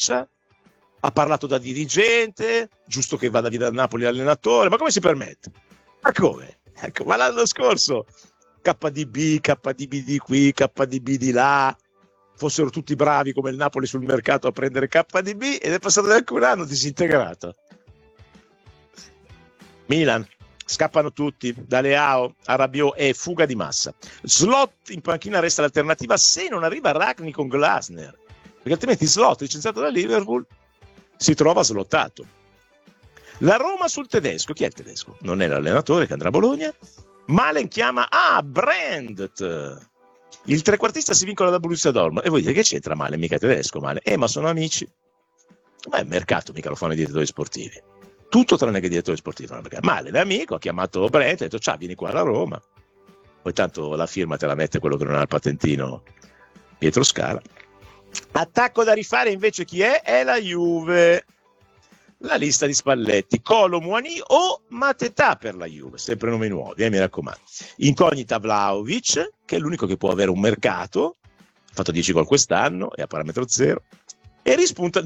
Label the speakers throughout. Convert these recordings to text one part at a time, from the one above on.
Speaker 1: faccia, ha parlato da dirigente, giusto che vada via dal Napoli l'allenatore, ma come si permette? Ma come? Ecco, ma l'anno scorso KDB di qui, KDB di là, fossero tutti bravi come il Napoli sul mercato a prendere KDB, ed è passato neanche un anno disintegrato. Milan, scappano tutti, da Leao a Rabiot e fuga di massa. Slot in panchina resta l'alternativa se non arriva Ragni con Glasner, perché altrimenti Slot, licenziato da Liverpool, si trova slottato. La Roma sul tedesco. Chi è il tedesco? Non è l'allenatore che andrà a Bologna. Malen chiama Brandt. Il trequartista si vincola da Borussia Dortmund. E voi dite che c'entra Malen? Mica tedesco Malen. Ma sono amici. Ma il mercato mica lo fanno i direttori sportivi. Tutto tranne che direttore sportivo. Malen è amico, ha chiamato Brandt, ha detto ciao, vieni qua alla Roma. Poi tanto la firma te la mette quello che non ha il patentino, Pietro Scala. Attacco da rifare invece chi è? È la Juve. La lista di Spalletti: Colo, Muani o Mateta per la Juve, sempre nomi nuovi, mi raccomando. Incognita Vlahovic, che è l'unico che può avere un mercato, ha fatto 10 gol quest'anno, è a parametro zero, e rispunta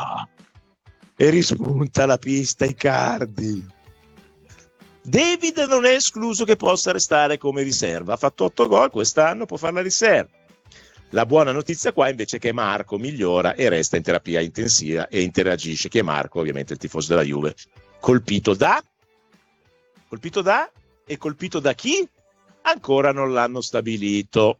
Speaker 1: la pista Icardi. David non è escluso che possa restare come riserva, ha fatto 8 gol quest'anno, può fare la riserva. La buona notizia qua invece è che Marco migliora e resta in terapia intensiva e interagisce, che è Marco, ovviamente il tifoso della Juve, colpito da chi? Ancora non l'hanno stabilito.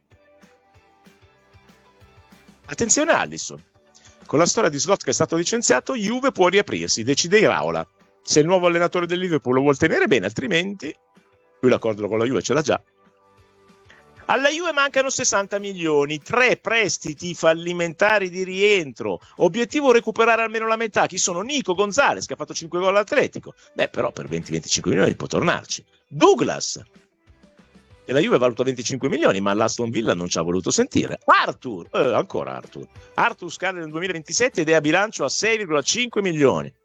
Speaker 1: Attenzione Alisson, con la storia di Slot che è stato licenziato, Juve può riaprirsi, decide Iraola. Se il nuovo allenatore del Liverpool lo vuol tenere bene, altrimenti lui l'accordo con la Juve ce l'ha già. Alla Juve mancano 60 milioni, 3 prestiti fallimentari di rientro, obiettivo recuperare almeno la metà. Chi sono? Nico Gonzalez, che ha fatto 5 gol all'Atletico, però per 20-25 milioni può tornarci. Douglas, e la Juve valuta 25 milioni, ma l'Aston Villa non ci ha voluto sentire. Arthur scade nel 2027 ed è a bilancio a 6,5 milioni.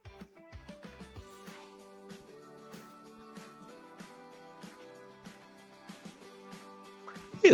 Speaker 1: Io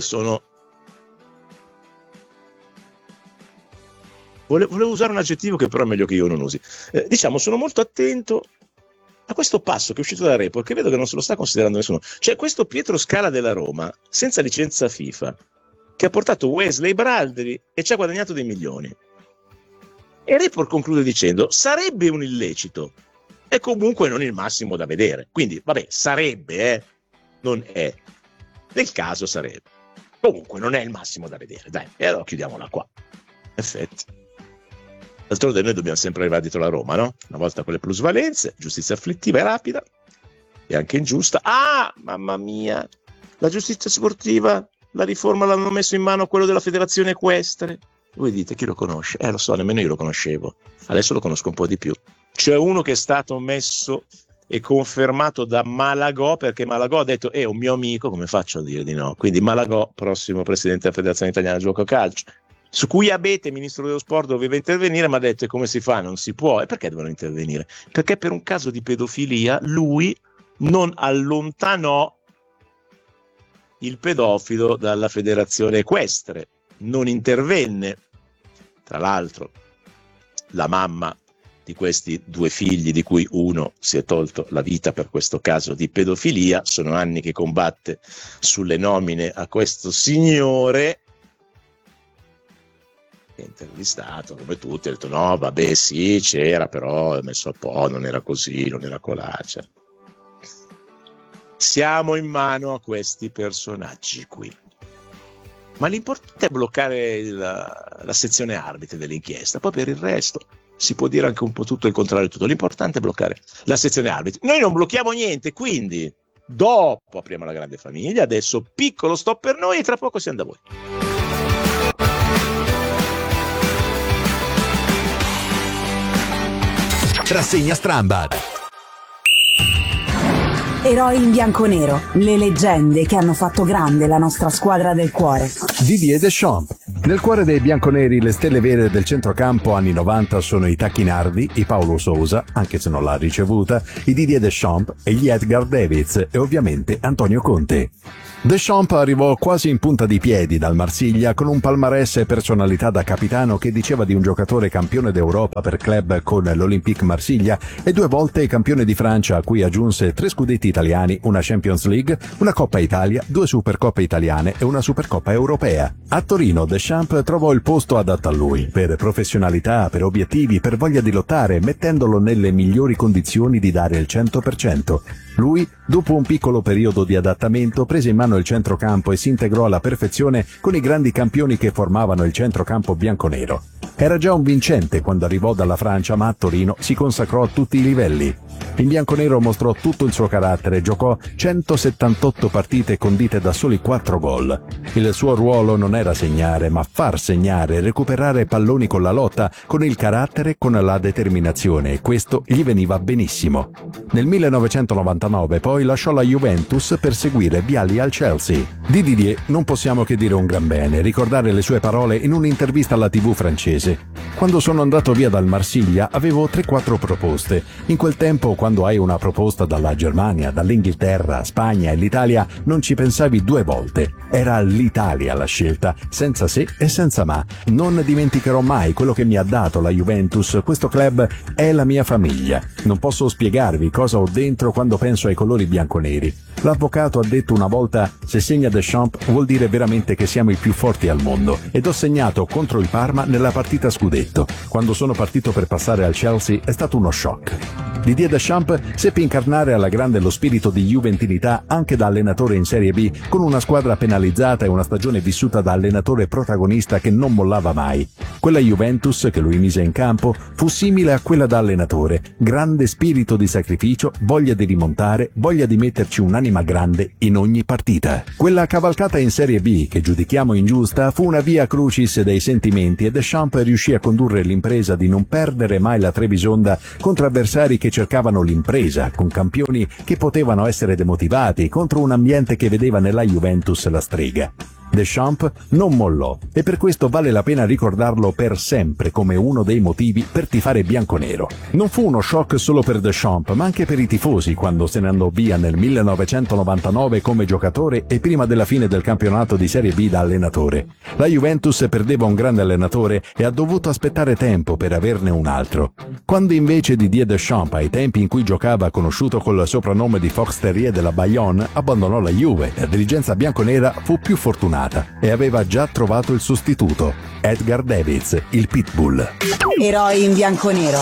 Speaker 1: volevo usare un aggettivo che però è meglio che io non usi. Sono molto attento a questo passo che è uscito da Report, che vedo che non se lo sta considerando nessuno. Cioè questo Pietro Scala della Roma, senza licenza FIFA, che ha portato Wesley Bradley e ci ha guadagnato dei milioni. E Report conclude dicendo: sarebbe un illecito, è comunque non il massimo da vedere. Quindi, sarebbe, non è. Nel caso sarebbe. Comunque non è il massimo da vedere, dai, e allora chiudiamola qua. Effetti. D'altronde noi dobbiamo sempre arrivare dietro la Roma, no? Una volta con le plusvalenze, giustizia afflittiva e rapida, e anche ingiusta. Mamma mia, la giustizia sportiva, la riforma l'hanno messo in mano quello della federazione equestre. Voi dite, chi lo conosce? Lo so, nemmeno io lo conoscevo. Adesso lo conosco un po' di più. C'è uno che è stato messo e confermato da Malagò, perché Malagò ha detto è un mio amico, come faccio a dire di no? Quindi Malagò, prossimo presidente della Federazione Italiana Gioco Calcio, su cui Abete, ministro dello sport, doveva intervenire, ma ha detto come si fa? Non si può. E perché devono intervenire? Perché per un caso di pedofilia lui non allontanò il pedofilo dalla federazione equestre, non intervenne. Tra l'altro la mamma di questi 2 figli, di cui uno si è tolto la vita per questo caso di pedofilia, sono anni che combatte sulle nomine a questo signore, è intervistato come tutti, ha detto no, vabbè sì, c'era, però è messo a po', non era così, non era colà, cioè. Siamo in mano a questi personaggi qui. Ma l'importante è bloccare la sezione arbitri dell'inchiesta, poi per il resto si può dire anche un po' tutto il contrario di tutto. L'importante è bloccare la sezione arbitri. Noi non blocchiamo niente, quindi dopo apriamo la grande famiglia, adesso piccolo stop per noi e tra poco siamo da voi.
Speaker 2: Rassegna Strambad. Eroi in bianconero, le leggende che hanno fatto grande la nostra squadra del cuore.
Speaker 3: Didier Deschamps. Nel cuore dei bianconeri le stelle vere del centrocampo anni 90 sono i Tacchinardi, i Paulo Sousa, anche se non l'ha ricevuta, i Didier Deschamps e gli Edgar Davids e ovviamente Antonio Conte. Deschamps arrivò quasi in punta di piedi dal Marsiglia con un palmarès e personalità da capitano che diceva di un giocatore campione d'Europa per club con l'Olympique Marsiglia e 2 volte campione di Francia a cui aggiunse 3 scudetti italiani, una Champions League, una Coppa Italia, 2 Supercoppe italiane e una Supercoppa europea. A Torino Deschamps trovò il posto adatto a lui, per professionalità, per obiettivi, per voglia di lottare, mettendolo nelle migliori condizioni di dare il 100%. Lui, dopo un piccolo periodo di adattamento, prese in mano il centrocampo e si integrò alla perfezione con i grandi campioni che formavano il centrocampo bianconero. Era già un vincente quando arrivò dalla Francia, ma a Torino si consacrò a tutti i livelli. In bianconero mostrò tutto il suo carattere, giocò 178 partite condite da soli 4 gol. Il suo ruolo non era segnare, ma far segnare, recuperare palloni con la lotta, con il carattere, con la determinazione, e questo gli veniva benissimo. Nel 1999 poi lasciò la Juventus per seguire Vialli al Chelsea. Di Didier non possiamo che dire un gran bene, ricordare le sue parole in un'intervista alla TV francese. Quando sono andato via dal Marsiglia avevo 3-4 proposte. In quel tempo, quando hai una proposta dalla Germania, dall'Inghilterra, Spagna e l'Italia, non ci pensavi 2 volte. Era l'Italia la scelta, senza se e senza ma. Non dimenticherò mai quello che mi ha dato la Juventus. Questo club è la mia famiglia. Non posso spiegarvi cosa ho dentro quando penso ai colori bianconeri. L'avvocato ha detto una volta: se segna Deschamps vuol dire veramente che siamo i più forti al mondo. Ed ho segnato contro il Parma nella partita scudetto. Quando sono partito per passare al Chelsea è stato uno shock. Didier Deschamps seppe incarnare alla grande lo spirito di juventinità anche da allenatore in Serie B, con una squadra penalizzata e una stagione vissuta da allenatore protagonista che non mollava mai. Quella Juventus che lui mise in campo fu simile a quella da allenatore: grande spirito di sacrificio, voglia di rimontare, voglia di metterci un'anima grande in ogni partita. Quella cavalcata in Serie B, che giudichiamo ingiusta, fu una via crucis dei sentimenti e Deschamps riuscì a condurre l'impresa di non perdere mai la Trebisonda contro avversari che cercavano l'impresa, con campioni che potevano essere demotivati, contro un ambiente che vedeva nella Juventus la strega. Deschamps non mollò e per questo vale la pena ricordarlo per sempre come uno dei motivi per tifare bianconero. Non fu uno shock solo per Deschamps, ma anche per i tifosi quando se ne andò via nel 1999 come giocatore e prima della fine del campionato di Serie B da allenatore. La Juventus perdeva un grande allenatore e ha dovuto aspettare tempo per averne un altro. Quando invece Didier Deschamps, ai tempi in cui giocava conosciuto col soprannome di Fox Terrier della Bayonne, abbandonò la Juve, la dirigenza bianconera fu più fortunata e aveva già trovato il sostituto, Edgar Davids, il Pitbull.
Speaker 2: Eroi in bianconero.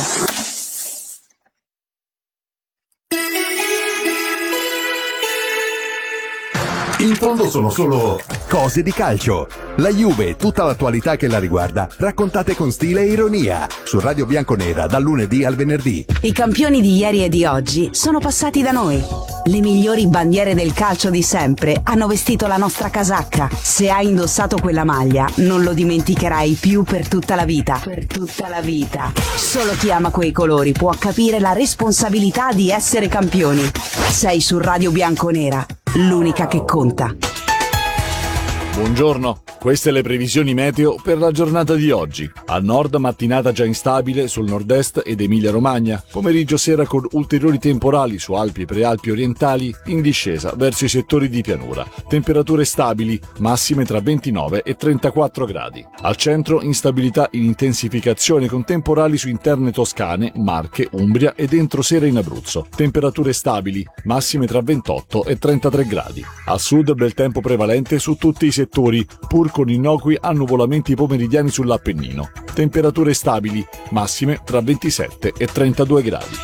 Speaker 3: In fondo sono solo cose di calcio. La Juve e tutta l'attualità che la riguarda, raccontate con stile e ironia, su Radio Bianconera dal lunedì al venerdì.
Speaker 2: I campioni di ieri e di oggi sono passati da noi. Le migliori bandiere del calcio di sempre hanno vestito la nostra casacca. Se hai indossato quella maglia, non lo dimenticherai più per tutta la vita. Per tutta la vita. Solo chi ama quei colori può capire la responsabilità di essere campioni. Sei su Radio Bianconera, l'unica che conta.
Speaker 4: Buongiorno, queste le previsioni meteo per la giornata di oggi. Al nord mattinata già instabile sul nord-est ed Emilia-Romagna, pomeriggio sera con ulteriori temporali su Alpi e Prealpi orientali in discesa verso i settori di pianura. Temperature stabili, massime tra 29 e 34 gradi. Al centro instabilità in intensificazione con temporali su interne toscane, Marche, Umbria ed entro sera in Abruzzo. Temperature stabili, massime tra 28 e 33 gradi. A sud bel tempo prevalente su tutti i settori, pur con innocui annuvolamenti pomeridiani sull'Appennino. Temperature stabili, massime tra 27 e 32 gradi.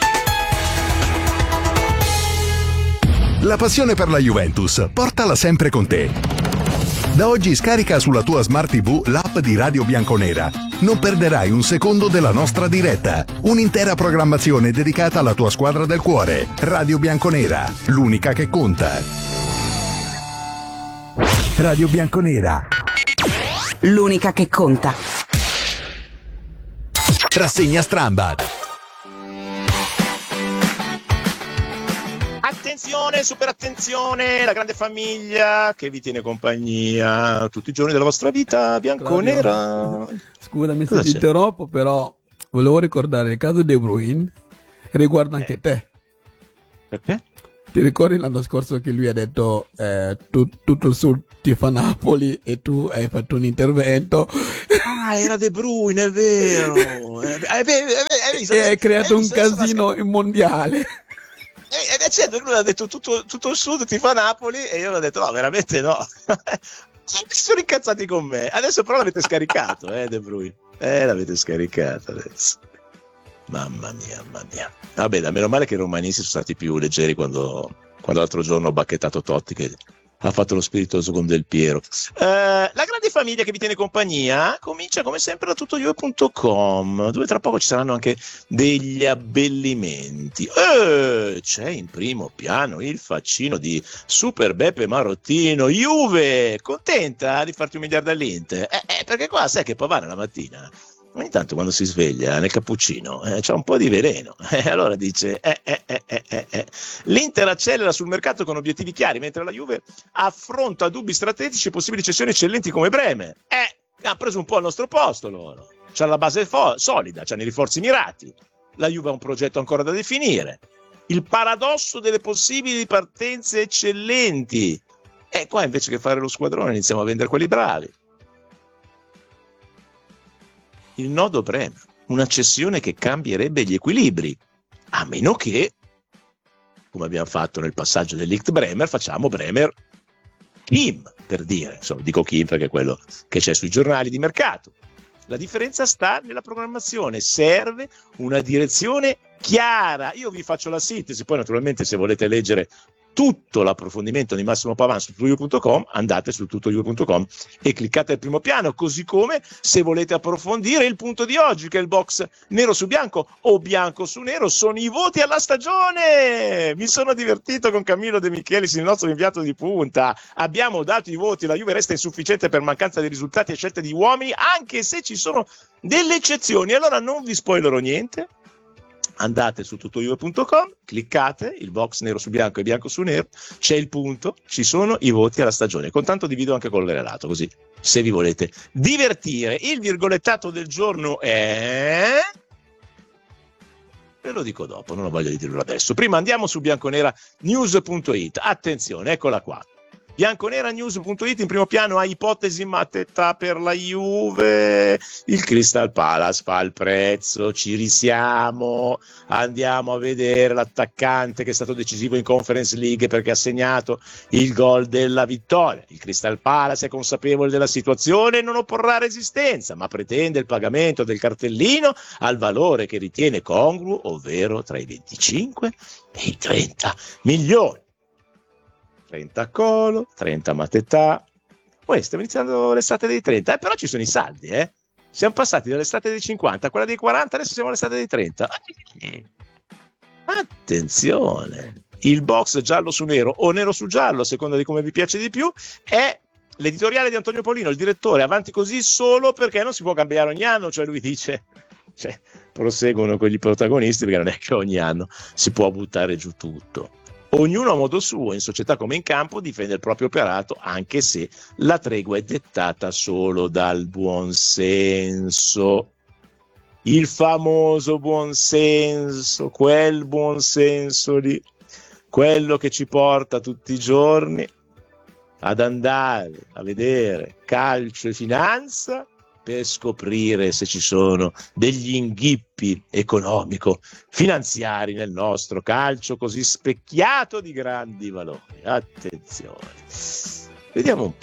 Speaker 3: La passione per la Juventus, portala sempre con te. Da oggi scarica sulla tua Smart TV l'app di Radio Bianconera. Non perderai un secondo della nostra diretta. Un'intera programmazione dedicata alla tua squadra del cuore. Radio Bianconera, l'unica che conta. Radio Bianconera,
Speaker 2: l'unica che conta.
Speaker 3: Rassegna Strambad.
Speaker 1: Attenzione, super attenzione, la grande famiglia che vi tiene compagnia tutti i giorni della vostra vita bianconera.
Speaker 5: Scusami se ti interrompo, però volevo ricordare il caso De Bruyne, riguarda anche te.
Speaker 1: Perché?
Speaker 5: Ti ricordi l'anno scorso che lui ha detto tutto sul tifa Napoli e tu hai fatto un intervento?
Speaker 1: Ah, era De Bruyne, è vero.
Speaker 5: E hai creato un casino in mondiale.
Speaker 1: Certo, lui ha detto tutto il sud tifa Napoli e io ho detto no, veramente no. Si sono incazzati con me. Adesso però l'avete scaricato, De Bruyne. L'avete scaricato adesso. Mamma mia. Vabbè, da meno male che i romanisti sono stati più leggeri quando l'altro giorno ho bacchettato Totti che ha fatto lo spiritoso con Del Piero. La grande famiglia che vi tiene compagnia comincia come sempre da tuttoio.com, dove tra poco ci saranno anche degli abbellimenti. C'è in primo piano il faccino di Super Beppe Marottino. Juve, contenta di farti umiliare dall'Inter? Perché qua sai che Pavano la mattina ogni tanto quando si sveglia nel cappuccino c'ha un po' di veleno, allora dice l'Inter accelera sul mercato con obiettivi chiari, mentre la Juve affronta dubbi strategici e possibili cessioni eccellenti come Bremer. Ha preso un po' al nostro posto loro, c'ha la base solida, c'hanno i rinforzi mirati, la Juve ha un progetto ancora da definire, il paradosso delle possibili partenze eccellenti, e qua invece che fare lo squadrone iniziamo a vendere quelli bravi. Il nodo Bremer, una cessione che cambierebbe gli equilibri, a meno che, come abbiamo fatto nel passaggio del Ligt Bremer, facciamo Bremer Kim, per dire, insomma, dico Kim perché è quello che c'è sui giornali di mercato. La differenza sta nella programmazione, serve una direzione chiara. Io vi faccio la sintesi, poi naturalmente se volete leggere tutto l'approfondimento di Massimo Pavan su tuttoio.com, andate su tuttoio.com e cliccate al primo piano, così come se volete approfondire il punto di oggi, che è il box nero su bianco o bianco su nero, sono i voti alla stagione. Mi sono divertito con Camillo De Michelis, il nostro inviato di punta. Abbiamo dato i voti, la Juve resta insufficiente per mancanza di risultati e scelte di uomini, anche se ci sono delle eccezioni. Allora non vi spoilerò niente. Andate su tuttoio.com, cliccate il box nero su bianco e bianco su nero, c'è il punto, ci sono i voti alla stagione. Con tanto divido anche con l'errato, così se vi volete divertire. Il virgolettato del giorno è... ve lo dico dopo, non ho voglia di dirlo adesso. Prima andiamo su bianconeranews.it. Attenzione, eccola qua. Bianconeranews.it, in primo piano ha ipotesi mattetà per la Juve, il Crystal Palace fa il prezzo, ci risiamo, andiamo a vedere l'attaccante che è stato decisivo in Conference League perché ha segnato il gol della vittoria. Il Crystal Palace è consapevole della situazione e non opporrà resistenza, ma pretende il pagamento del cartellino al valore che ritiene congruo, ovvero tra i 25 e i 30 milioni. 30 Colo, 30 Mattetà. Poi stiamo iniziando l'estate dei 30, però ci sono i saldi, Siamo passati dall'estate dei 50 a quella dei 40, adesso siamo all'estate dei 30. Attenzione! Il box giallo su nero o nero su giallo, a seconda di come vi piace di più, è l'editoriale di Antonio Paolino, il direttore, avanti così solo perché non si può cambiare ogni anno, cioè lui dice, proseguono con gli protagonisti perché non è che ogni anno si può buttare giù tutto. Ognuno a modo suo, in società come in campo, difende il proprio operato, anche se la tregua è dettata solo dal buonsenso. Il famoso buonsenso, quel buonsenso lì, quello che ci porta tutti i giorni ad andare a vedere calcio e finanza per scoprire se ci sono degli inghippi economico-finanziari nel nostro calcio così specchiato di grandi valori. Attenzione. Vediamo un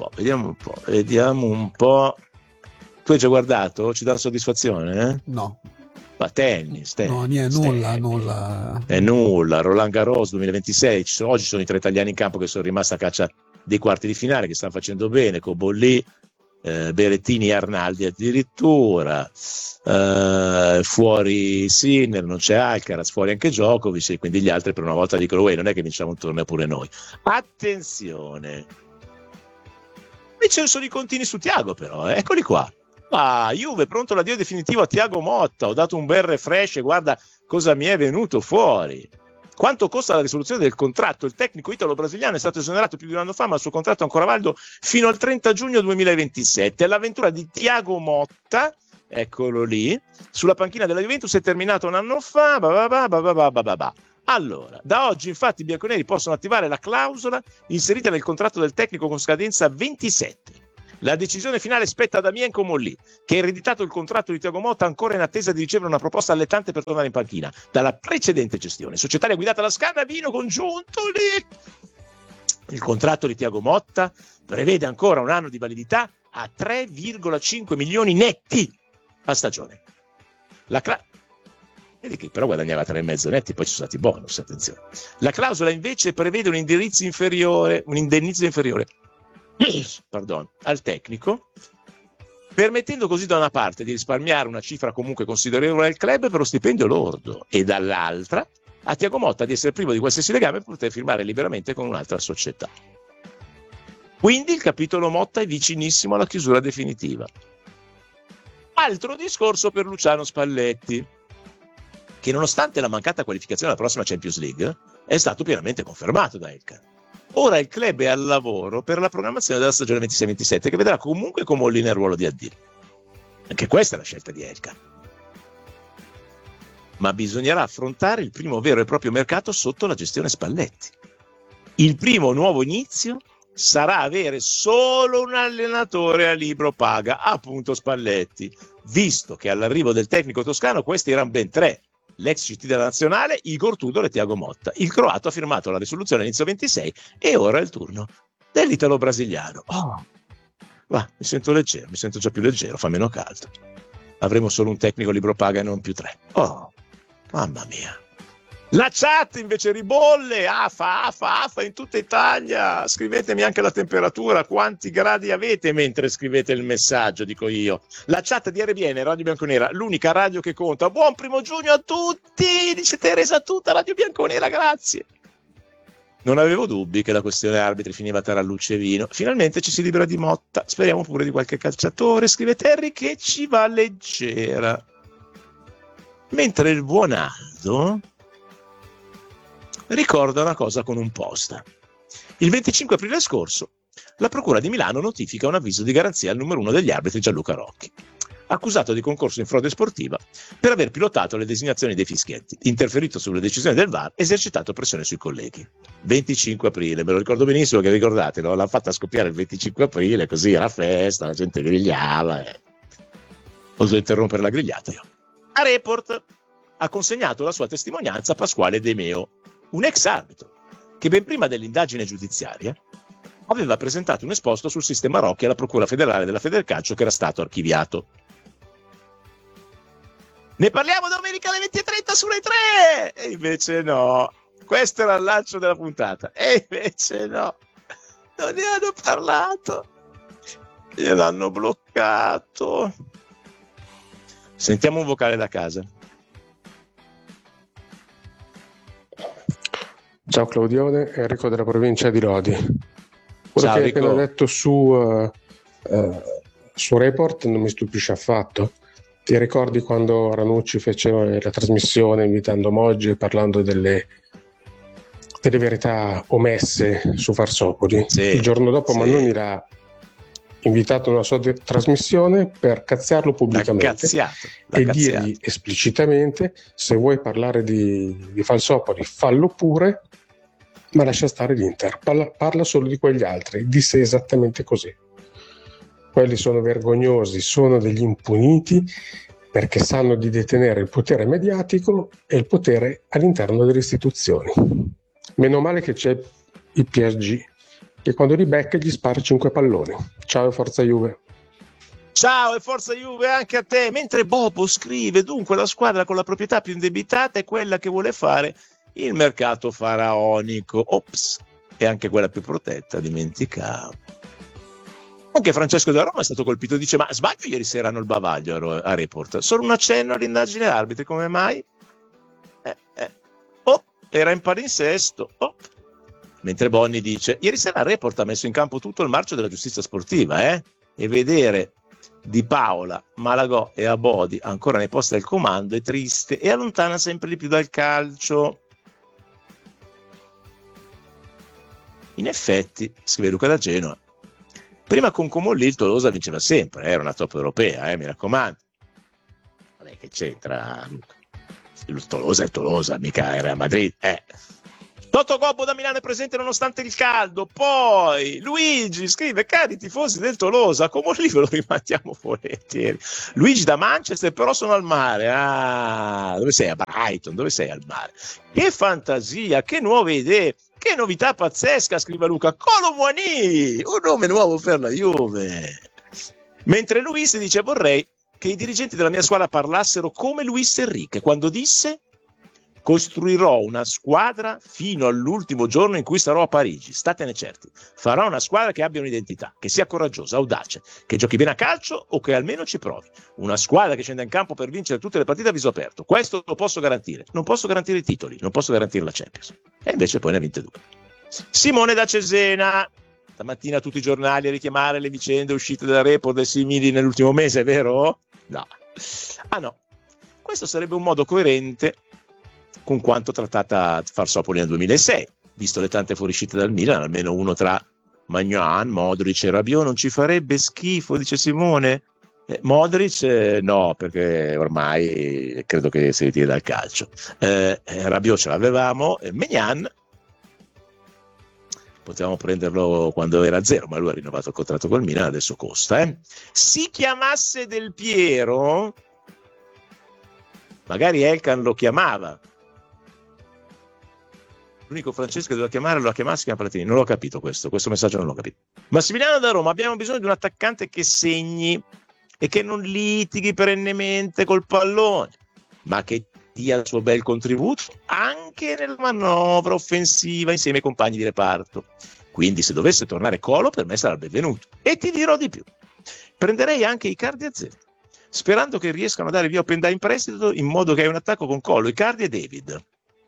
Speaker 1: po'. Tu hai già guardato? Ci dà soddisfazione?
Speaker 5: No.
Speaker 1: Ma tennis.
Speaker 5: No, niente, nulla.
Speaker 1: È nulla. Roland Garros 2026. Oggi sono i 3 italiani in campo che sono rimasti a caccia dei quarti di finale, che stanno facendo bene, Cobolli, Berrettini e Arnaldi addirittura, fuori Sinner, non c'è Alcaraz, fuori anche Djokovic, e quindi gli altri per una volta dicono non è che vinciamo un torneo pure noi. Attenzione, invece sono i contini su Thiago, però eccoli qua. Juve pronto l'addio definitivo a Thiago Motta, ho dato un bel refresh e guarda cosa mi è venuto fuori. Quanto costa la risoluzione del contratto? Il tecnico italo-brasiliano è stato esonerato più di un anno fa, ma il suo contratto è ancora valido fino al 30 giugno 2027. L'avventura di Thiago Motta, eccolo lì, sulla panchina della Juventus è terminata un anno fa. Allora, da oggi infatti i bianconeri possono attivare la clausola inserita nel contratto del tecnico con scadenza 27. La decisione finale spetta a Damien Comolli, che ha ereditato il contratto di Thiago Motta ancora in attesa di ricevere una proposta allettante per tornare in panchina dalla precedente gestione societaria guidata da Scannavino congiunto lì. Il contratto di Thiago Motta prevede ancora un anno di validità a 3,5 milioni netti a stagione. Vedi che però guadagnava 3,5 netti, poi ci sono stati bonus, attenzione. La clausola invece prevede un indennizzo inferiore al tecnico, permettendo così da una parte di risparmiare una cifra comunque considerevole al club per lo stipendio lordo e dall'altra a Thiago Motta di essere privo di qualsiasi legame per poter firmare liberamente con un'altra società. Quindi il capitolo Motta è vicinissimo alla chiusura definitiva. Altro discorso per Luciano Spalletti, che nonostante la mancata qualificazione alla prossima Champions League è stato pienamente confermato da Elkann. Ora il club è al lavoro per la programmazione della stagione 26-27, che vedrà comunque Comolli nel ruolo di AD. Anche questa è la scelta di Elkann. Ma bisognerà affrontare il primo vero e proprio mercato sotto la gestione Spalletti. Il primo nuovo inizio sarà avere solo un allenatore a libro paga, appunto Spalletti, visto che all'arrivo del tecnico toscano questi erano ben 3. L'ex CT della nazionale, Igor Tudor e Thiago Motta. Il croato ha firmato la risoluzione all'inizio 26 e ora è il turno dell'italo-brasiliano. Va, mi sento leggero, mi sento già più leggero, fa meno caldo. Avremo solo un tecnico libro paga e non più 3. Mamma mia. La chat invece ribolle, afa in tutta Italia. Scrivetemi anche la temperatura, quanti gradi avete mentre scrivete il messaggio, dico io. La chat di RBN, Radio Bianconera, l'unica radio che conta. Buon 1° giugno a tutti, dice Teresa tutta Radio Bianconera, grazie. Non avevo dubbi che la questione arbitri finiva tra luce e vino. Finalmente ci si libera di Motta, speriamo pure di qualche calciatore, scrive Terry, che ci va leggera. Mentre il buon Aldo ricorda una cosa con un post. Il 25 aprile scorso la Procura di Milano notifica un avviso di garanzia al numero 1 degli arbitri Gianluca Rocchi, accusato di concorso in frode sportiva per aver pilotato le designazioni dei fischietti, interferito sulle decisioni del VAR, esercitato pressione sui colleghi. 25 aprile, me lo ricordo benissimo, che ricordate, no? L'hanno fatta scoppiare il 25 aprile, così era festa, la gente grigliava e ho dovuto interrompere la grigliata io. A Report ha consegnato la sua testimonianza a Pasquale De Meo, un ex arbitro che ben prima dell'indagine giudiziaria aveva presentato un esposto sul sistema Rocchi alla Procura federale della Federcalcio che era stato archiviato. Ne parliamo domenica alle 20:30 su Rai 3! E invece no, questo era il lancio della puntata, e invece no, non ne hanno parlato, gliel'hanno bloccato. Sentiamo un vocale da casa.
Speaker 6: Ciao Claudione, Enrico della provincia di Lodi. Quello
Speaker 1: Ciao,
Speaker 6: che hai
Speaker 1: Enrico.
Speaker 6: appena detto su Report non mi stupisce affatto. Ti ricordi quando Ranucci fece la trasmissione invitando Moggi e parlando delle verità omesse su Varsopoli?
Speaker 1: Sì,
Speaker 6: il giorno dopo
Speaker 1: sì.
Speaker 6: Mannoni l'ha invitato a una sua trasmissione per cazziarlo pubblicamente e dirgli esplicitamente: se vuoi parlare di Falsopoli fallo pure, ma lascia stare l'Inter, parla solo di quegli altri. Disse esattamente così. Quelli sono vergognosi, sono degli impuniti perché sanno di detenere il potere mediatico e il potere all'interno delle istituzioni. Meno male che c'è il PSG, che quando li becca gli spara 5 palloni. Ciao e forza Juve.
Speaker 1: Ciao e forza Juve anche a te. Mentre Bobo scrive: dunque la squadra con la proprietà più indebitata è quella che vuole fare il mercato faraonico. Ops, e anche quella più protetta, dimenticavo. Anche Francesco da Roma è stato colpito, dice: ma sbaglio, ieri sera hanno il bavaglio a Report, solo un accenno all'indagine arbitri, come mai? Era in palinsesto. Mentre Bonni dice: ieri sera Report ha messo in campo tutto il marcio della giustizia sportiva, e vedere Di Paola, Malagò e Abodi ancora nei posti del comando è triste e allontana sempre di più dal calcio. In effetti, scrive Luca da Genova, prima con Comolli il Tolosa vinceva sempre, era una top europea, mi raccomando. Vabbè, che c'entra, Luca? Il Tolosa è il Tolosa, mica era a Madrid. Toto Gobbo da Milano è presente nonostante il caldo. Poi Luigi scrive: cari tifosi del Tolosa, come lì ve lo rimandiamo volentieri. Luigi da Manchester, però sono al mare. Dove sei? A Brighton, dove sei al mare? Che fantasia, che nuove idee, che novità pazzesca, scrive Luca. Kolo Muani, un nome nuovo per la Juve. Mentre Luis dice: vorrei che i dirigenti della mia squadra parlassero come Luis Enrique quando disse: costruirò una squadra fino all'ultimo giorno in cui sarò a Parigi, statene certi. Farò una squadra che abbia un'identità, che sia coraggiosa, audace, che giochi bene a calcio o che almeno ci provi. Una squadra che scenda in campo per vincere tutte le partite a viso aperto. Questo lo posso garantire. Non posso garantire i titoli, non posso garantire la Champions. E invece poi ne ha vinte 2. Simone da Cesena. Stamattina tutti i giornali a richiamare le vicende uscite da report e simili nell'ultimo mese, è vero? No. No. Questo sarebbe un modo coerente con quanto trattata Farsopoli nel 2006, visto le tante fuoriuscite dal Milan, almeno uno tra Maignan, Modric e Rabiot non ci farebbe schifo, dice Simone. Modric no, perché ormai credo che si ritiri dal calcio. Rabiot ce l'avevamo, Maignan potevamo prenderlo quando era 0, ma lui ha rinnovato il contratto col Milan, adesso costa. Si chiamasse Del Piero, magari Elkan lo chiamava. L'unico francese che doveva chiamare lo chiamava, si chiama Platini. Non l'ho capito questo messaggio non l'ho capito. Massimiliano da Roma: abbiamo bisogno di un attaccante che segni e che non litighi perennemente col pallone, ma che dia il suo bel contributo anche nella manovra offensiva insieme ai compagni di reparto. Quindi se dovesse tornare Colo, per me sarà il benvenuto. E ti dirò di più: prenderei anche Icardi a 0, sperando che riescano a dare via Openda in prestito, in modo che hai un attacco con Colo, Icardi e David.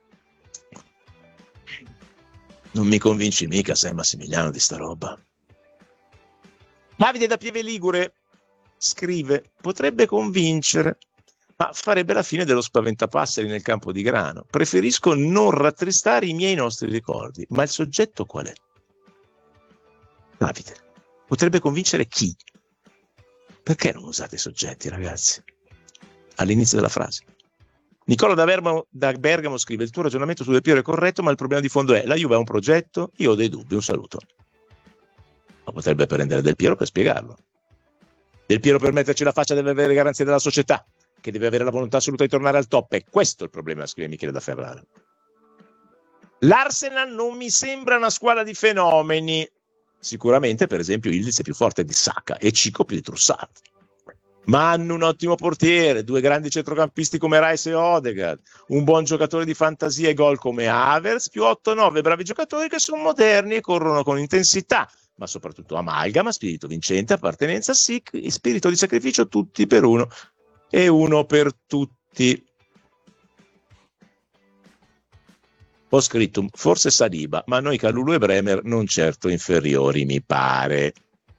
Speaker 1: Non mi convinci mica, sei Massimiliano, di sta roba. Davide da Pieve Ligure scrive: potrebbe convincere, ma farebbe la fine dello spaventapasseri nel campo di grano. Preferisco non rattristare i miei nostri ricordi. Ma il soggetto qual è? Davide, potrebbe convincere chi? Perché non usate i soggetti, ragazzi? All'inizio della frase. Nicola da Bergamo scrive: il tuo ragionamento su Del Piero è corretto, ma il problema di fondo è: la Juve ha un progetto, io ho dei dubbi, un saluto. Ma potrebbe prendere Del Piero per spiegarlo. Del Piero per metterci la faccia deve avere le garanzie della società, che deve avere la volontà assoluta di tornare al top, e questo è il problema, scrive Michele da Ferrara. L'Arsenal non mi sembra una squadra di fenomeni. Sicuramente, per esempio, Ildiz è più forte di Saka e Cico più di Trossard. Ma hanno un ottimo portiere, 2 grandi centrocampisti come Rice e Odegaard, un buon giocatore di fantasia e gol come Havertz, più 8-9 bravi giocatori che sono moderni e corrono con intensità, ma soprattutto amalgama, spirito vincente, appartenenza, spirito di sacrificio, tutti per uno e uno per tutti. Ho scritto forse Saliba, ma noi Kalulu e Bremer non certo inferiori, mi pare.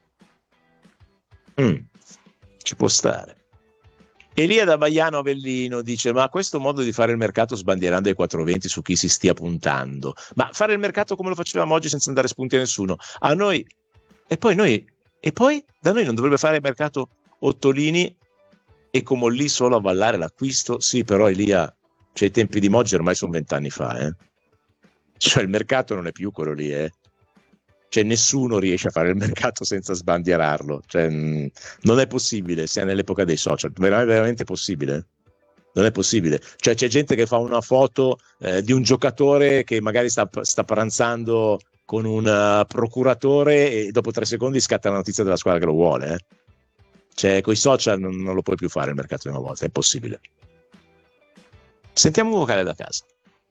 Speaker 1: Ci può stare. Elia da Baiano Avellino dice: ma questo modo di fare il mercato sbandierando ai 420 su chi si stia puntando, ma fare il mercato come lo facevamo oggi senza andare spunti a nessuno, a noi e poi da noi non dovrebbe fare il mercato Ottolini e Comolli solo a ballare l'acquisto? Sì, però Elia, cioè i tempi di Moggi ormai sono 20 anni fa, cioè il mercato non è più quello lì, Cioè nessuno riesce a fare il mercato senza sbandierarlo, cioè, non è possibile, sia nell'epoca dei social, è veramente possibile? Non è possibile, cioè c'è gente che fa una foto di un giocatore che magari sta pranzando con un procuratore e dopo 3 secondi scatta la notizia della squadra che lo vuole, Cioè coi social non lo puoi più fare il mercato di una volta, è impossibile. Sentiamo un vocale da casa.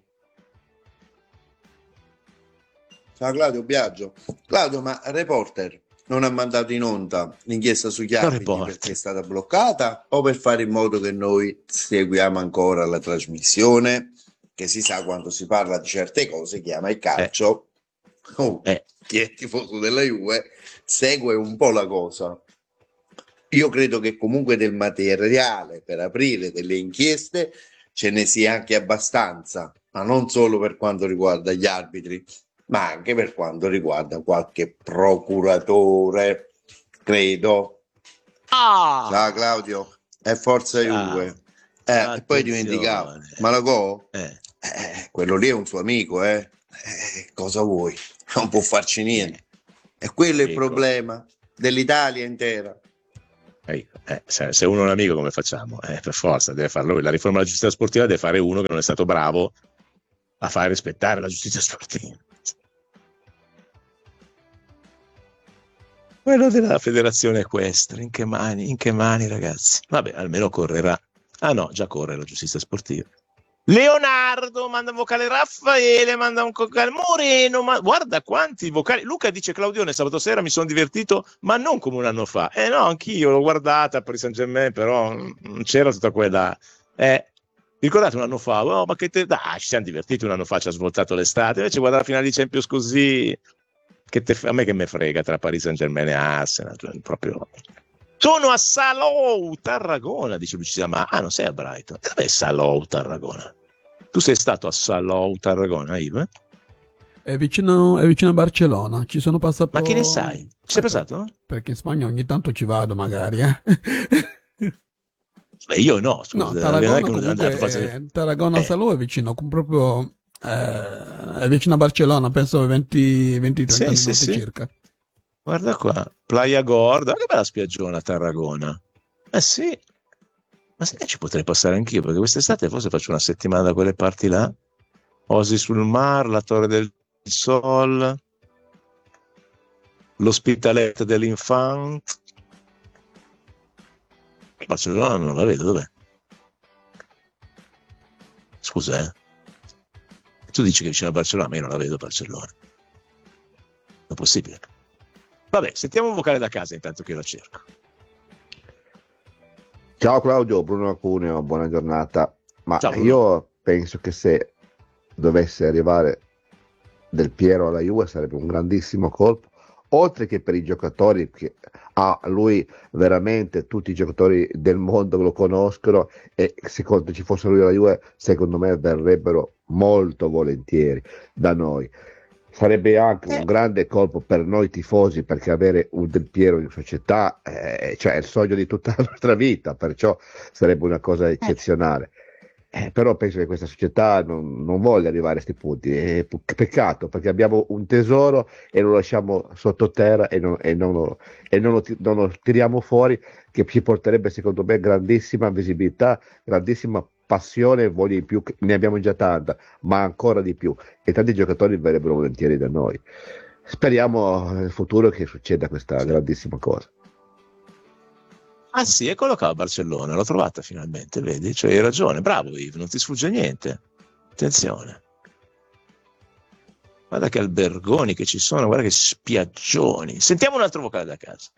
Speaker 7: Ciao Claudio Biagio. Claudio, ma Reporter non ha mandato in onda l'inchiesta sugli arbitri perché è stata bloccata o per fare in modo che noi seguiamo ancora la trasmissione, che si sa quando si parla di certe cose, chiama il calcio, chi è tifoso della Juve segue un po' la cosa. Io credo che comunque del materiale per aprire delle inchieste ce ne sia anche abbastanza, ma non solo per quanto riguarda gli arbitri. ma anche per quanto riguarda qualche procuratore, credo. Ciao Claudio, è forza Juve. E poi dimenticavo, Malagò, quello lì è un suo amico, cosa vuoi? Non può farci niente. E quello è il problema dell'Italia intera.
Speaker 1: Se uno è un amico, come facciamo? Per forza deve farlo. La riforma della giustizia sportiva deve fare uno che non è stato bravo a fare rispettare la giustizia sportiva. Quello della federazione equestre, in che mani, ragazzi? Vabbè, almeno correrà. Ah no, già corre la giustizia sportiva. Leonardo manda un vocale, Raffaele manda un vocale, Moreno, ma guarda quanti vocali. Luca dice: Claudione, sabato sera mi sono divertito, ma non come un anno fa. No, anch'io l'ho guardata per Saint Germain, però non c'era tutta quella. Ricordate un anno fa? Ma che ci siamo divertiti un anno fa, ci ha svoltato l'estate. Invece guardare la finale di Champions così, a me che me frega tra Paris Saint Germain e Arsenal, proprio. Sono a Salou, Tarragona, dice Lucia. Ma non sei a Brighton? Dov'è Salou, Tarragona? Tu sei stato a Salou, Tarragona, Yves?
Speaker 5: È vicino a Barcellona, ci sono passato.
Speaker 1: Ma che ne sai? Ci sei passato?
Speaker 5: Perché in Spagna ogni tanto ci vado, magari.
Speaker 1: Io no, scusa.
Speaker 5: Tarragona Salou è vicino, proprio è vicino a Barcellona, penso 20-30 minuti circa.
Speaker 1: Guarda qua, Playa Gorda, che bella spiaggiona a Tarragona. Sì, ma se ci potrei passare anch'io, perché quest'estate forse faccio una settimana da quelle parti là. Osi sul Mar, la Torre del Sol, l'Hospitalet dell'Infant. Barcellona non la vedo, dov'è? Scusa, tu dici che vicino a Barcellona, ma io non la vedo a Barcellona. Non è possibile. Vabbè, sentiamo un vocale da casa intanto che io la cerco.
Speaker 8: Ciao Claudio, Bruno Acuneo, buona giornata. Ma
Speaker 1: ciao,
Speaker 8: io penso che se dovesse arrivare Del Piero alla Juve sarebbe un grandissimo colpo, oltre che per i giocatori, che lui veramente tutti i giocatori del mondo lo conoscono, e secondo ci fosse lui alla Juve, secondo me verrebbero molto volentieri da noi. Sarebbe anche un grande colpo per noi tifosi, perché avere un Del Piero in società è il sogno di tutta la nostra vita, perciò sarebbe una cosa eccezionale. Però penso che questa società non voglia arrivare a questi punti. È peccato, perché abbiamo un tesoro e lo lasciamo sottoterra e non lo tiriamo fuori, che ci porterebbe secondo me grandissima visibilità, grandissima passione, voglia in più. Ne abbiamo già tanta, ma ancora di più, e tanti giocatori verrebbero volentieri da noi. Speriamo nel futuro che succeda questa grandissima cosa.
Speaker 1: Ah sì, eccolo qua a Barcellona, l'ho trovata finalmente, vedi? Cioè, hai ragione, bravo Yves, non ti sfugge niente. Attenzione. Guarda che albergoni che ci sono, guarda che spiaggioni. Sentiamo un altro vocale da casa.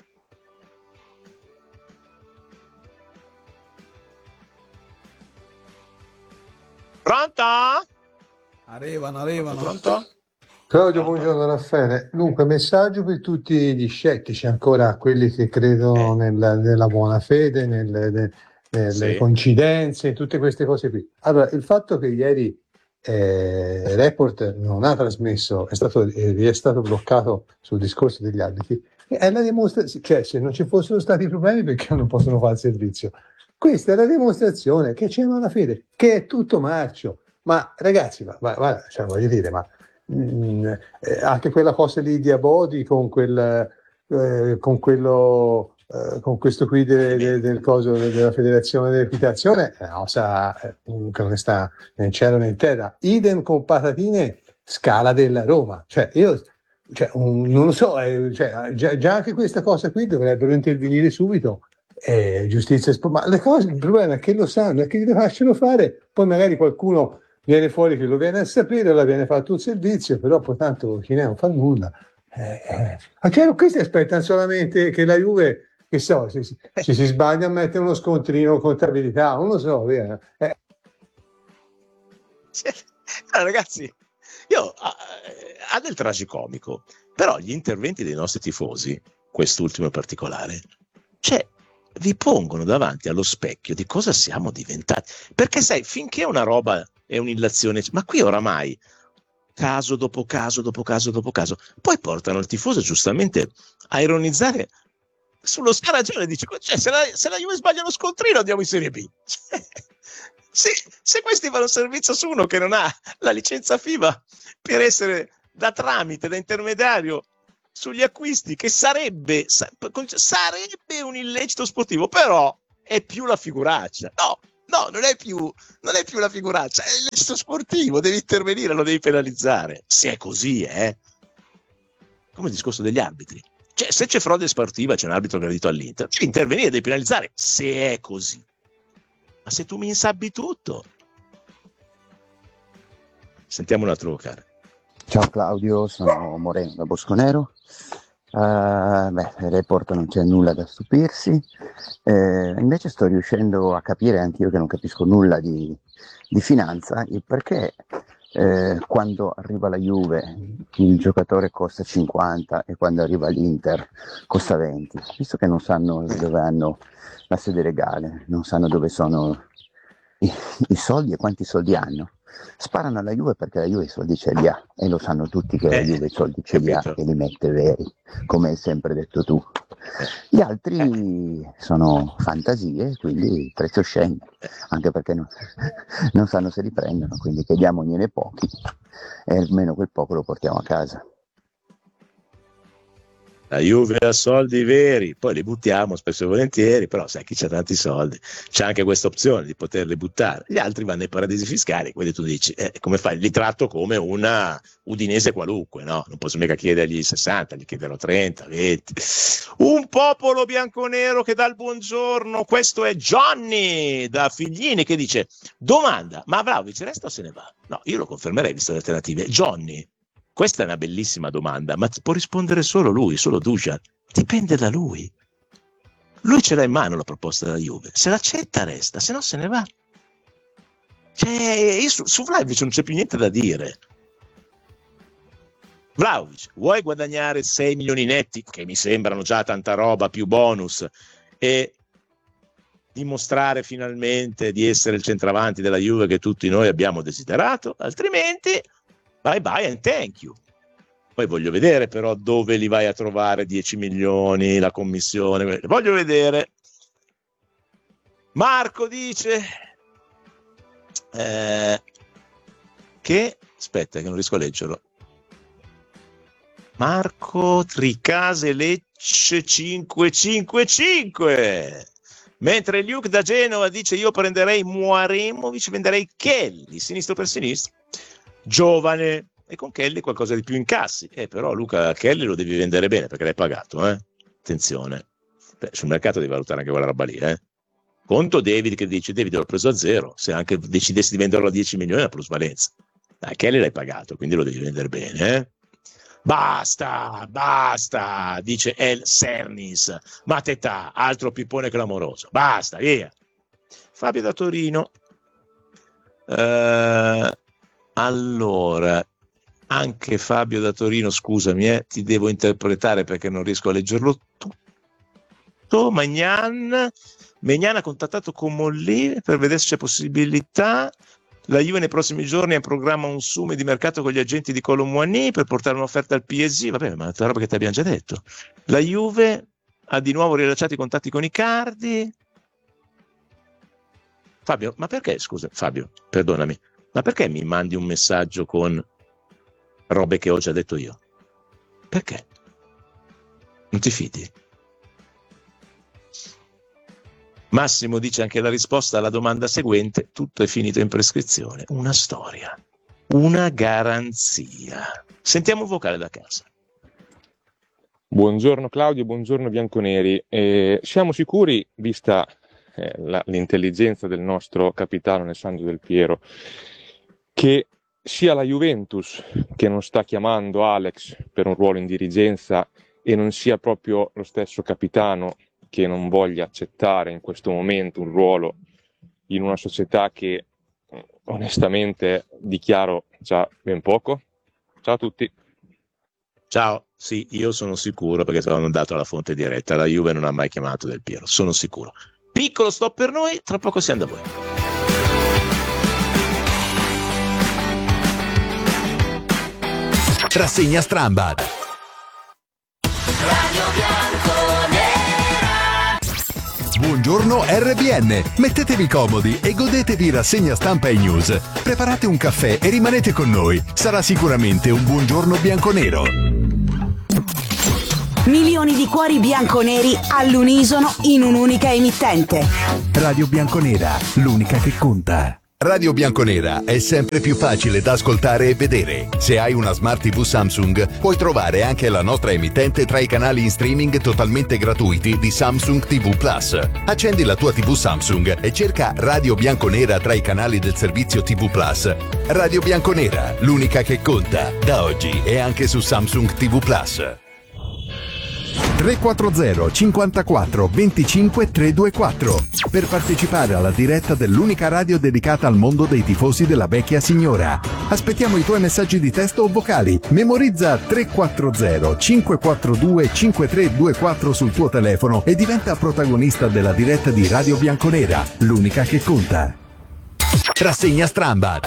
Speaker 1: Pronto?
Speaker 5: Arrivano.
Speaker 1: Pronto?
Speaker 9: Claudio, buongiorno Raffaele. Dunque, messaggio per tutti gli scettici, ancora quelli che credono nella buona fede, nelle coincidenze, tutte queste cose qui. Allora, il fatto che ieri Report non ha trasmesso, è stato bloccato sul discorso degli arbitri, è la dimostrazione, cioè se non ci fossero stati problemi, perché non possono fare il servizio? Questa è la dimostrazione che c'è una fede, che è tutto marcio. Ma ragazzi, guarda, cioè, voglio dire, anche quella cosa lì di Abodi con questo qui del coso della federazione dell'equitazione, che non sta né in cielo né in terra. Idem con patatine, Scala della Roma. Non lo so, già anche questa cosa qui dovrebbero intervenire subito. Giustizia, ma le cose, il problema è che lo sanno, è che li lasciano fare, poi magari qualcuno viene fuori che lo viene a sapere, la viene fatto un servizio, però poi tanto chi ne non fa nulla. Questi aspettano solamente che la Juve, che so, se si sbaglia a mettere uno scontrino contabilità, non lo so, via.
Speaker 1: Ragazzi, ha del tragicomico, però gli interventi dei nostri tifosi, quest'ultimo in particolare, vi pongono davanti allo specchio di cosa siamo diventati, perché sai, finché una roba è un'illazione, ma qui oramai caso dopo caso dopo caso dopo caso. Poi portano il tifoso giustamente a ironizzare sullo scaragione, dice, cioè, se la Juve sbaglia lo scontrino andiamo in Serie B. Se questi fanno servizio su uno che non ha la licenza FIBA per essere da tramite, da intermediario sugli acquisti, che sarebbe un illecito sportivo, però è più la figuraccia. No, non è più la figuraccia, è l'illecito sportivo, devi intervenire, lo devi penalizzare. Se è così, come il discorso degli arbitri. Cioè, se c'è frode sportiva, c'è un arbitro aggredito all'Inter, devi intervenire, devi penalizzare, se è così. Ma se tu mi insabbi tutto. Sentiamo un altro vocale.
Speaker 10: Ciao Claudio, sono Moreno da Bosconero. Report non c'è nulla da stupirsi, invece sto riuscendo a capire anch'io che non capisco nulla di finanza, il perché quando arriva la Juve il giocatore costa 50 e quando arriva l'Inter costa 20, visto che non sanno dove hanno la sede legale, non sanno dove sono i soldi e quanti soldi hanno. Sparano alla Juve perché la Juve i soldi ce li ha e lo sanno tutti che la Juve i soldi ce li ha e li mette veri, come hai sempre detto tu. Gli altri sono fantasie, quindi il prezzo scende, anche perché non sanno se li prendono, quindi chiediamogliene pochi e almeno quel poco lo portiamo a casa.
Speaker 1: La Juve ha soldi veri, poi li buttiamo spesso e volentieri, però sai, chi c'ha tanti soldi c'è anche questa opzione di poterli buttare. Gli altri vanno nei paradisi fiscali, quindi tu dici, come fai? Li tratto come una udinese qualunque, no? Non posso mica chiedergli 60, gli chiederò 30, 20. Un popolo bianconero che dà il buongiorno, questo è Johnny da Figline che dice, domanda, ma Vlahovic resta o se ne va? No, io lo confermerei visto le alternative. Johnny, questa è una bellissima domanda, ma può rispondere solo lui, solo Dusan. Dipende da lui. Lui ce l'ha in mano la proposta della Juve. Se l'accetta resta, se no se ne va. Cioè, su Vlahovic non c'è più niente da dire. Vlahovic, vuoi guadagnare 6 milioni netti, che mi sembrano già tanta roba, più bonus, e dimostrare finalmente di essere il centravanti della Juve che tutti noi abbiamo desiderato? Altrimenti bye bye and thank you. Poi voglio vedere però dove li vai a trovare 10 milioni, la commissione, voglio vedere. Marco dice che, aspetta che non riesco a leggerlo, Marco Tricase Lecce 555, mentre Luke da Genova dice io prenderei Muaremovic, venderei Kelly, sinistro per sinistro, giovane, e con Kelly qualcosa di più incassi, però Luca Kelly lo devi vendere bene perché l'hai pagato, attenzione. Sul mercato devi valutare anche quella roba lì, Conto David che dice, David l'ho preso a zero, se anche decidessi di venderlo a 10 milioni è la plusvalenza. Kelly l'hai pagato, quindi lo devi vendere bene, Basta, dice El Sernis, ma tetà, altro pippone clamoroso, basta, via. Fabio da Torino, allora, anche Fabio da Torino, scusami, ti devo interpretare perché non riesco a leggerlo tutto. Magnan ha contattato con Molli per vedere se c'è possibilità. La Juve nei prossimi giorni ha in programma un summit di mercato con gli agenti di Kolo Muani per portare un'offerta al PSG. Vabbè, ma è una roba che ti abbiamo già detto. La Juve ha di nuovo rilasciato i contatti con Icardi. Fabio, ma perché, scusa, Fabio, perdonami, ma perché mi mandi un messaggio con robe che ho già detto io? Perché? Non ti fidi? Massimo dice anche la risposta alla domanda seguente: tutto è finito in prescrizione. Una storia, una garanzia. Sentiamo un vocale da casa.
Speaker 11: Buongiorno Claudio, buongiorno bianconeri. Siamo sicuri, vista l'intelligenza del nostro capitano Alessandro Del Piero, che sia la Juventus che non sta chiamando Alex per un ruolo in dirigenza e non sia proprio lo stesso capitano che non voglia accettare in questo momento un ruolo in una società che onestamente dichiaro già ben poco? Ciao a tutti.
Speaker 1: Ciao, sì, io sono sicuro perché sono andato alla fonte diretta, la Juve non ha mai chiamato Del Piero, sono sicuro. Piccolo stop per noi, tra poco siamo da voi.
Speaker 3: Rassegna Strambad. Buongiorno RBN, mettetevi comodi e godetevi Rassegna Stampa e News. Preparate un caffè e rimanete con noi. Sarà sicuramente un buongiorno bianconero.
Speaker 2: Milioni di cuori bianconeri all'unisono in un'unica emittente.
Speaker 3: Radio Bianconera, l'unica che conta. Radio Bianconera è sempre più facile da ascoltare e vedere. Se hai una Smart TV Samsung, puoi trovare anche la nostra emittente tra i canali in streaming totalmente gratuiti di Samsung TV Plus. Accendi la tua TV Samsung e cerca Radio Bianconera tra i canali del servizio TV Plus. Radio Bianconera, l'unica che conta. Da oggi è anche su Samsung TV Plus.
Speaker 12: 340 54 25 324 per partecipare alla diretta dell'unica radio dedicata al mondo dei tifosi della vecchia signora. Aspettiamo i tuoi messaggi di testo o vocali. Memorizza 340 542 5324 sul tuo telefono e diventa protagonista della diretta di Radio Bianconera, l'unica che conta.
Speaker 3: Rassegna Strambad.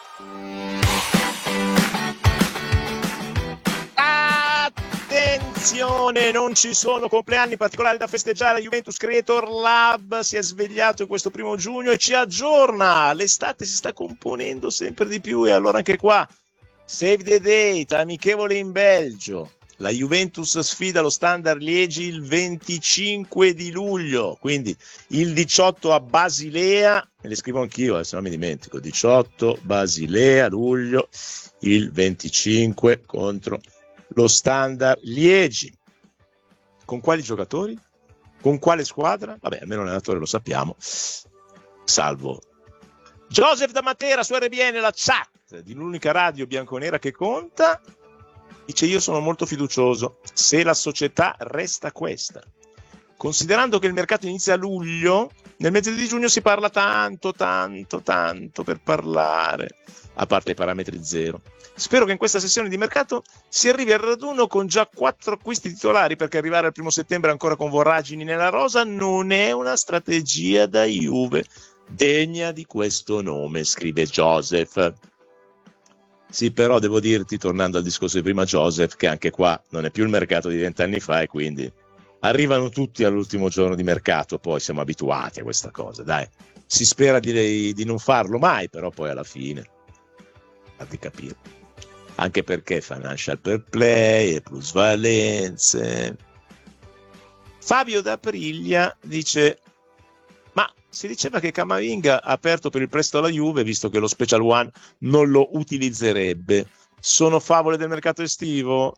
Speaker 1: Attenzione, non ci sono compleanni particolari da festeggiare. La Juventus Creator Lab si è svegliato in questo 1 giugno e ci aggiorna. L'estate si sta componendo sempre di più e allora anche qua save the date, amichevole in Belgio. La Juventus sfida lo Standard Liegi il 25 di luglio, quindi il 18 a Basilea, me le scrivo anch'io, se no mi dimentico, 18 Basilea, luglio, il 25 contro lo Standard Liegi. Con quali giocatori? Con quale squadra? Vabbè, almeno l'allenatore lo sappiamo, salvo Joseph da Matera su RBN, la chat di l'unica radio bianconera che conta. Dice: io sono molto fiducioso se la società resta questa. Considerando che il mercato inizia a luglio, nel mese di giugno si parla tanto per parlare, a parte i parametri zero. Spero che in questa sessione di mercato si arrivi al raduno con già 4 acquisti titolari, perché arrivare al 1 settembre ancora con voragini nella rosa non è una strategia da Juve degna di questo nome, scrive Joseph. Sì, però devo dirti, tornando al discorso di prima, Joseph, che anche qua non è più il mercato di 20 anni fa e quindi arrivano tutti all'ultimo giorno di mercato, poi siamo abituati a questa cosa, dai. Si spera di non farlo mai, però poi alla fine, fatti capire. Anche perché financial fair play e plusvalenze. Fabio d'Aprilia dice: ma si diceva che Camavinga ha aperto per il prestito alla Juve, visto che lo Special One non lo utilizzerebbe. Sono favole del mercato estivo?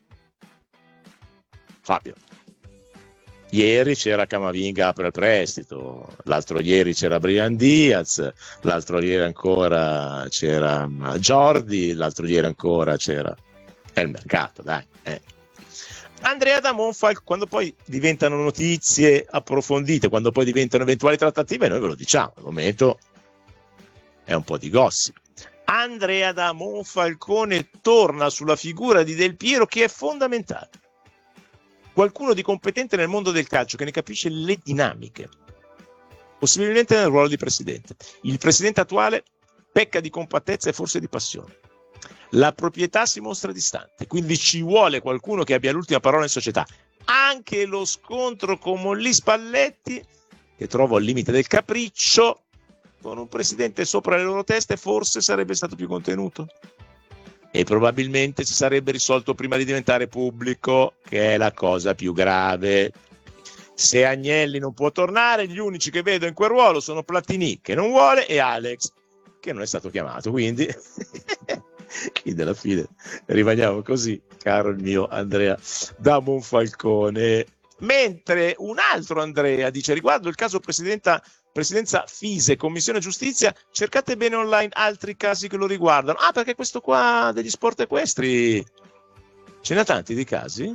Speaker 1: Fabio, ieri c'era Camavinga apre il prestito, l'altro ieri c'era Bryan Diaz, l'altro ieri ancora c'era Jordi, l'altro ieri ancora c'era... È il mercato, dai. Andrea da Monfalco, quando poi diventano notizie approfondite, quando poi diventano eventuali trattative, noi ve lo diciamo, al momento è un po' di gossip. Andrea da Monfalcone torna sulla figura di Del Piero, che è fondamentale. Qualcuno di competente nel mondo del calcio, che ne capisce le dinamiche, possibilmente nel ruolo di presidente. Il presidente attuale pecca di compattezza e forse di passione. La proprietà si mostra distante, quindi ci vuole qualcuno che abbia l'ultima parola in società. Anche lo scontro con Molli Spalletti, che trovo al limite del capriccio, con un presidente sopra le loro teste, forse sarebbe stato più contenuto. E probabilmente si sarebbe risolto prima di diventare pubblico, che è la cosa più grave. Se Agnelli non può tornare, gli unici che vedo in quel ruolo sono Platini, che non vuole, e Alex, che non è stato chiamato. Quindi alla fine rimaniamo così, caro il mio Andrea da Monfalcone. Mentre un altro Andrea dice: riguardo il caso presidenza Fise, Commissione Giustizia, cercate bene online altri casi che lo riguardano. Ah, perché questo qua degli sport equestri ce n'è tanti di casi?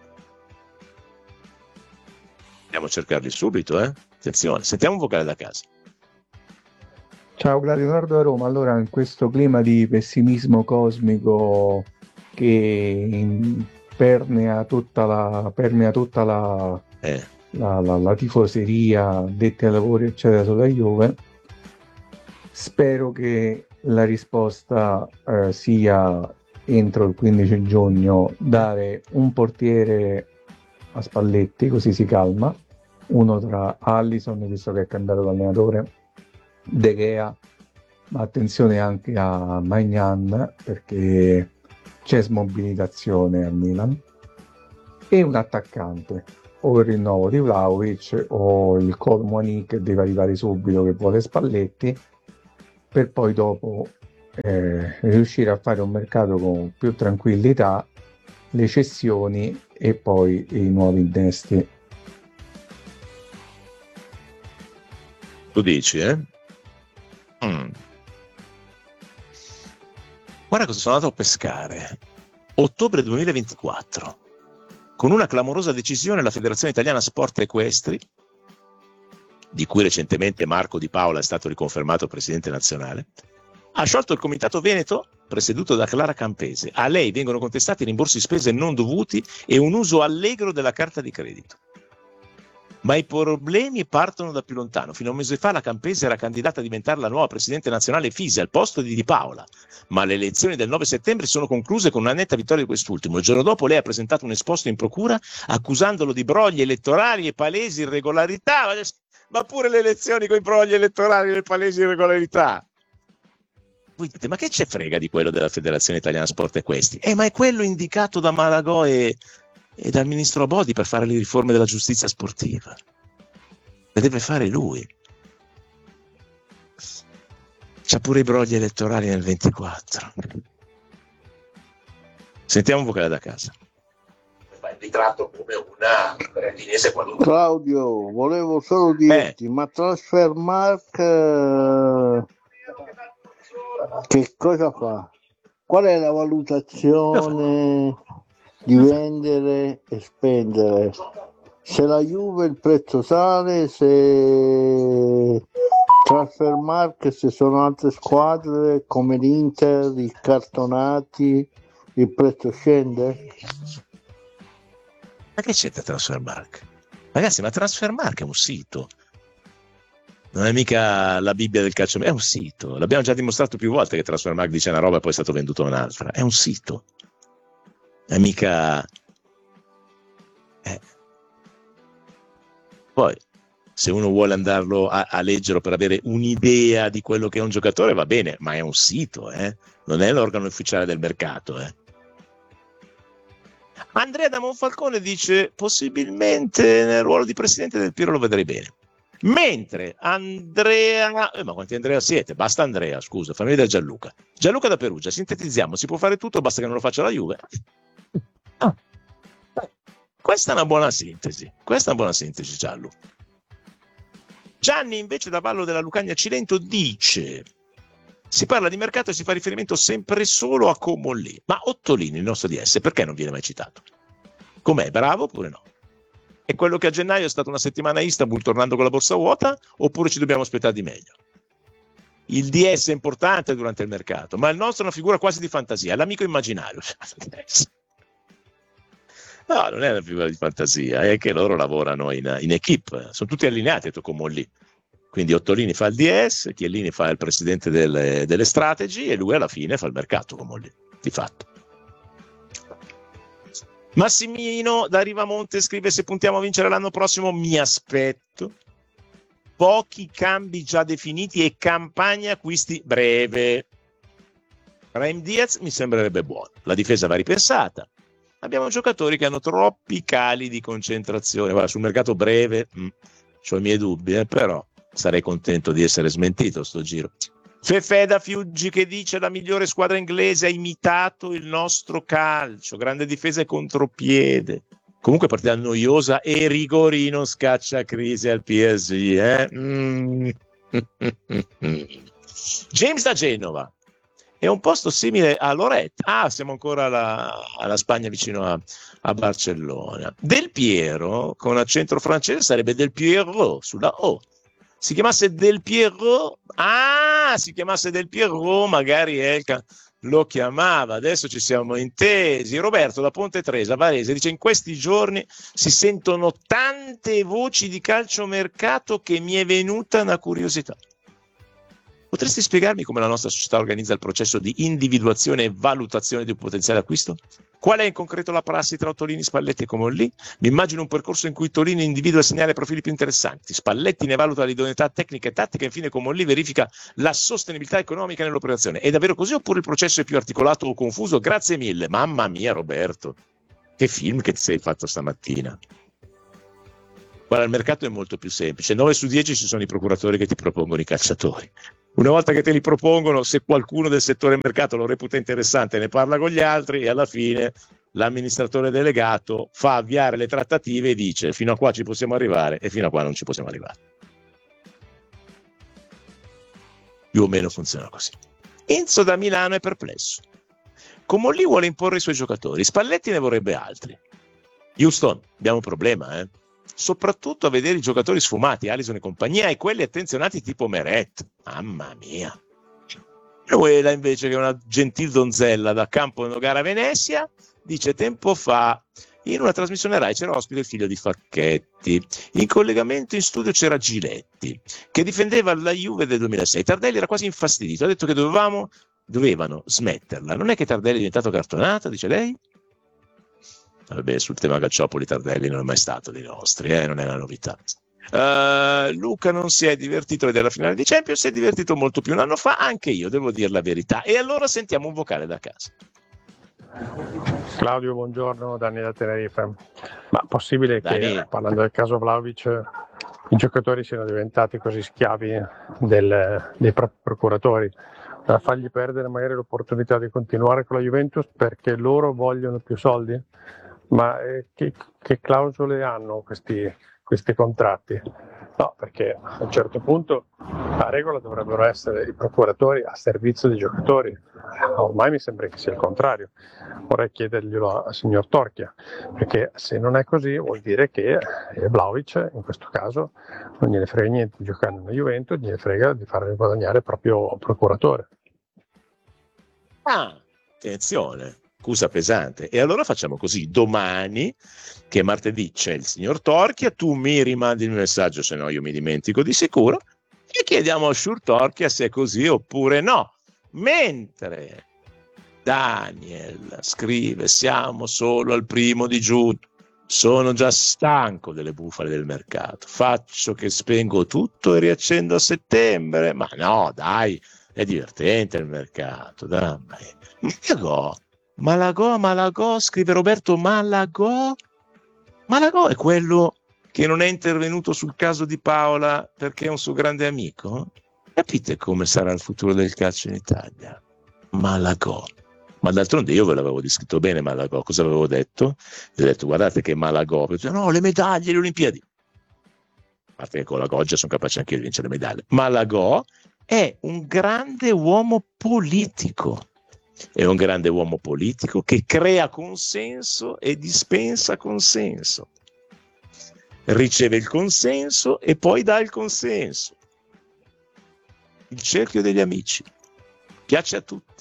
Speaker 1: Andiamo a cercarli subito, attenzione, sentiamo un vocale da casa.
Speaker 13: Ciao, Gladio Leonardo da Roma. Allora, in questo clima di pessimismo cosmico che permea tutta la tifoseria, detti ai lavori eccetera sulla Juve, spero che la risposta sia entro il 15 giugno dare un portiere a Spalletti, così si calma, uno tra Allison, visto che è cambiato l'allenatore, De Gea, ma attenzione anche a Maignan perché c'è smobilitazione al Milan, e un attaccante, o il rinnovo di Vlahovic o il Colmoni che deve arrivare subito, che vuole Spalletti, per poi dopo riuscire a fare un mercato con più tranquillità, le cessioni e poi i nuovi innesti.
Speaker 1: Tu dici, Guarda cosa sono andato a pescare. Ottobre 2024. Con una clamorosa decisione la Federazione Italiana Sport Equestri, di cui recentemente Marco Di Paola è stato riconfermato presidente nazionale, ha sciolto il Comitato Veneto presieduto da Clara Campese. A lei vengono contestati rimborsi spese non dovuti e un uso allegro della carta di credito. Ma i problemi partono da più lontano. Fino a un mese fa la Campese era candidata a diventare la nuova presidente nazionale FISI al posto di Paola, ma le elezioni del 9 settembre sono concluse con una netta vittoria di quest'ultimo. Il giorno dopo lei ha presentato un esposto in procura accusandolo di brogli elettorali e palesi irregolarità. Ma pure le elezioni con i brogli elettorali e le palesi irregolarità. Voi dite, ma che ce frega di quello della Federazione Italiana Sport Equestri? Ma è quello indicato da Malagò e dal ministro Abodi per fare le riforme della giustizia sportiva. Le deve fare lui. C'ha pure i brogli elettorali nel 24. Sentiamo un vocale da casa. Fa il ritratto come una berlinese qualunque.
Speaker 14: Claudio, volevo solo dirti, ma Transfermarkt che cosa fa? Qual è la valutazione di vendere e spendere? Se la Juve il prezzo sale, se Transfermarkt, se sono altre squadre come l'Inter, i cartonati, il prezzo scende?
Speaker 1: Ma che c'entra Transfermarkt? Ragazzi, ma Transfermarkt è un sito. Non è mica la Bibbia del calcio, è un sito. L'abbiamo già dimostrato più volte che Transfermarkt dice una roba e poi è stato venduto un'altra. È un sito. È mica... Poi, se uno vuole andarlo a leggerlo per avere un'idea di quello che è un giocatore, va bene, ma è un sito, non è l'organo ufficiale del mercato. Andrea da Monfalcone dice, possibilmente nel ruolo di presidente del Piero lo vedrei bene. Mentre Andrea, ma quanti Andrea siete? Basta Andrea, scusa, fammi vedere Gianluca. Gianluca da Perugia, sintetizziamo, si può fare tutto, basta che non lo faccia la Juve. Questa è una buona sintesi, Gianlu. Gianni invece da Vallo della Lucania Cilento dice, si parla di mercato e si fa riferimento sempre solo a Comolli, ma Ottolini, il nostro DS, perché non viene mai citato? Com'è, bravo oppure no? È quello che a gennaio è stata una settimana a Istanbul tornando con la borsa vuota, oppure ci dobbiamo aspettare di meglio? Il DS è importante durante il mercato, ma il nostro è una figura quasi di fantasia, è l'amico immaginario. No, non è una figura di fantasia, è che loro lavorano in equipe, sono tutti allineati, come lì. Quindi Ottolini fa il DS, Chiellini fa il presidente delle strategy e lui alla fine fa il mercato, come lì, di fatto. Massimino da Rivamonte scrive, se puntiamo a vincere l'anno prossimo mi aspetto pochi cambi già definiti e campagna acquisti breve. Brahim Diaz mi sembrerebbe buono, la difesa va ripensata, abbiamo giocatori che hanno troppi cali di concentrazione. Guarda, sul mercato breve ho i miei dubbi, però sarei contento di essere smentito sto giro. Fefe da Fiuggi che dice, la migliore squadra inglese ha imitato il nostro calcio, grande difesa e contropiede, comunque partita noiosa e rigorino scaccia crisi al PSG. James da Genova, è un posto simile a Lorette. Siamo ancora alla Spagna, vicino a Barcellona. Del Piero con accento francese sarebbe Del Piero sulla O. Si chiamasse Del Piero, magari Elka lo chiamava. Adesso ci siamo intesi. Roberto da Ponte Tresa, Varese, dice, in questi giorni si sentono tante voci di calciomercato che mi è venuta una curiosità. Potresti spiegarmi come la nostra società organizza il processo di individuazione e valutazione di un potenziale acquisto? Qual è in concreto la prassi tra Ottolini, Spalletti e Comolli? Mi immagino un percorso in cui Tolini individua e segnala i profili più interessanti, Spalletti ne valuta l'idoneità tecnica e tattica e infine Comolli verifica la sostenibilità economica nell'operazione. È davvero così oppure il processo è più articolato o confuso? Grazie mille. Mamma mia, Roberto, che film che ti sei fatto stamattina. Guarda, il mercato è molto più semplice. 9 su 10 ci sono i procuratori che ti propongono i calciatori. Una volta che te li propongono, se qualcuno del settore mercato lo reputa interessante, ne parla con gli altri e alla fine l'amministratore delegato fa avviare le trattative e dice fino a qua ci possiamo arrivare e fino a qua non ci possiamo arrivare. Più o meno funziona così. Enzo da Milano è perplesso. Comolli vuole imporre i suoi giocatori, Spalletti ne vorrebbe altri. Houston, abbiamo un problema, soprattutto a vedere i giocatori sfumati, Alisson e compagnia, e quelli attenzionati tipo Meret. Mamma mia. Quella invece, che è una gentil donzella da Campo Nogara Venezia, dice tempo fa in una trasmissione Rai c'era ospite il figlio di Facchetti, in collegamento in studio c'era Giletti che difendeva la Juve del 2006. Tardelli era quasi infastidito, ha detto che dovevano smetterla. Non è che Tardelli è diventato cartonata, dice lei? Vabbè, sul tema Calciopoli Tardelli non è mai stato dei nostri, non è una novità. Luca non si è divertito a vedere la finale di Champions, si è divertito molto più un anno fa, anche io devo dire la verità. E allora sentiamo un vocale da casa.
Speaker 15: Claudio, buongiorno, Danni da Tenerife. Ma possibile che, parlando del caso Vlahovic, i giocatori siano diventati così schiavi dei procuratori da fargli perdere magari l'opportunità di continuare con la Juventus perché loro vogliono più soldi? Ma che clausole hanno questi contratti? No, perché a un certo punto la regola dovrebbero essere i procuratori a servizio dei giocatori. Ormai mi sembra che sia il contrario. Vorrei chiederglielo al signor Torchia, perché se non è così vuol dire che Vlahovic in questo caso non gliene frega niente di giocare nella Juventus, gliene frega di far guadagnare il proprio procuratore.
Speaker 1: Attenzione, accusa pesante. E allora facciamo così: domani, che è martedì, c'è il signor Torchia, tu mi rimandi il messaggio, se no io mi dimentico di sicuro, e chiediamo a Sciur Torchia se è così oppure no. Mentre Daniel scrive siamo solo al 1 giugno, sono già stanco delle bufale del mercato, faccio che spengo tutto e riaccendo a settembre. Ma no, dai, è divertente il mercato, dai. Malagò, scrive Roberto. Malagò è quello che non è intervenuto sul caso di Paola perché è un suo grande amico? Capite come sarà il futuro del calcio in Italia? Malagò. Ma d'altronde io ve l'avevo descritto bene Malagò. Cosa avevo detto? Vi ho detto guardate che Malagò, no, le medaglie, le Olimpiadi. A parte che con la Goggia sono capace anche io di vincere le medaglie. Malagò è un grande uomo politico. È un grande uomo politico che crea consenso e dispensa consenso. Riceve il consenso e poi dà il consenso. Il cerchio degli amici. Piace a tutti.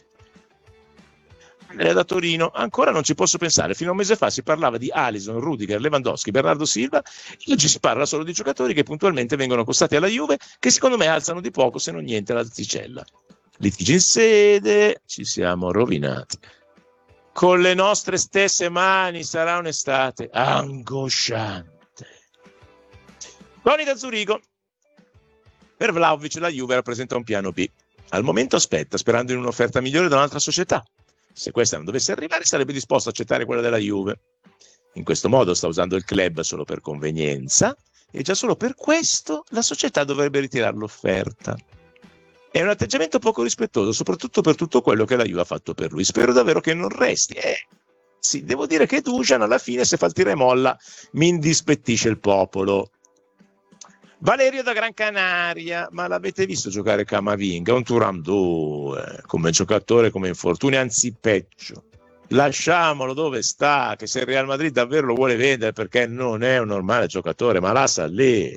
Speaker 1: Da Torino ancora non ci posso pensare. Fino a un mese fa si parlava di Alisson, Rudiger, Lewandowski, Bernardo Silva, e oggi si parla solo di giocatori che puntualmente vengono accostati alla Juve, che secondo me alzano di poco se non niente l'asticella. Litigi in sede, ci siamo rovinati. Con le nostre stesse mani, sarà un'estate angosciante. Tony da Zurigo. Per Vlahovic la Juve rappresenta un piano B. Al momento aspetta, sperando in un'offerta migliore da un'altra società. Se questa non dovesse arrivare, sarebbe disposto a accettare quella della Juve. In questo modo sta usando il club solo per convenienza e già solo per questo la società dovrebbe ritirare l'offerta. È un atteggiamento poco rispettoso, soprattutto per tutto quello che la Juve ha fatto per lui. Spero davvero che non resti. Sì, devo dire che Dusan alla fine, se fa il tira e molla, mi indispettisce il popolo. Valerio da Gran Canaria, ma l'avete visto giocare Camavinga? Un Thuram 2, come giocatore, come infortuni, anzi peggio. Lasciamolo dove sta, che se il Real Madrid davvero lo vuole vendere, perché non è un normale giocatore, ma lascia lì.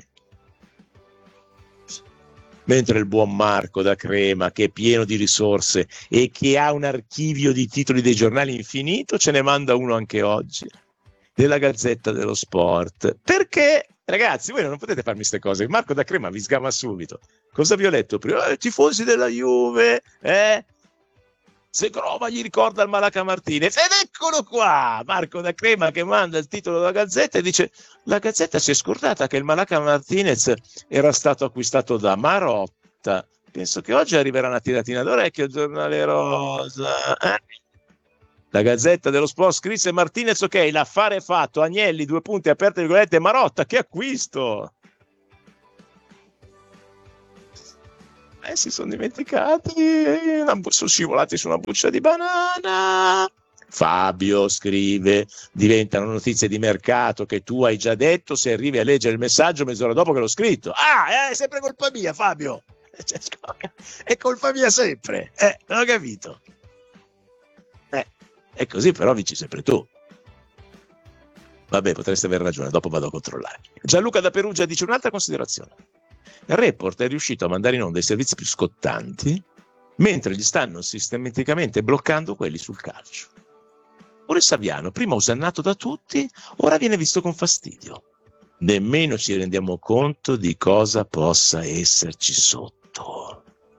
Speaker 1: Mentre il buon Marco da Crema, che è pieno di risorse e che ha un archivio di titoli dei giornali infinito, ce ne manda uno anche oggi, della Gazzetta dello Sport. Perché, ragazzi, voi non potete farmi queste cose. Marco da Crema vi sgama subito. Cosa vi ho letto prima? Tifosi della Juve, se Croma gli ricorda il Malaca Martinez, ed eccolo qua, Marco da Crema che manda il titolo della Gazzetta e dice: la Gazzetta si è scordata che il Malaca Martinez era stato acquistato da Marotta. Penso che oggi arriverà una tiratina d'orecchio il giornale rosa. La Gazzetta dello Sport scrisse: Martinez, ok, l'affare è fatto, Agnelli, 2 punti, aperte virgolette, Marotta, che acquisto! Si sono dimenticati, sono scivolati su una buccia di banana. Fabio scrive: diventano notizie di mercato che tu hai già detto se arrivi a leggere il messaggio mezz'ora dopo che l'ho scritto. È sempre colpa mia, Fabio. È colpa mia sempre. Non ho capito. È così, però vinci sempre tu. Vabbè, potreste aver ragione, dopo vado a controllare. Gianluca da Perugia dice un'altra considerazione. Il Report è riuscito a mandare in onda i servizi più scottanti mentre gli stanno sistematicamente bloccando quelli sul calcio. Pure Saviano, prima osannato da tutti, ora viene visto con fastidio. Nemmeno ci rendiamo conto di cosa possa esserci sotto.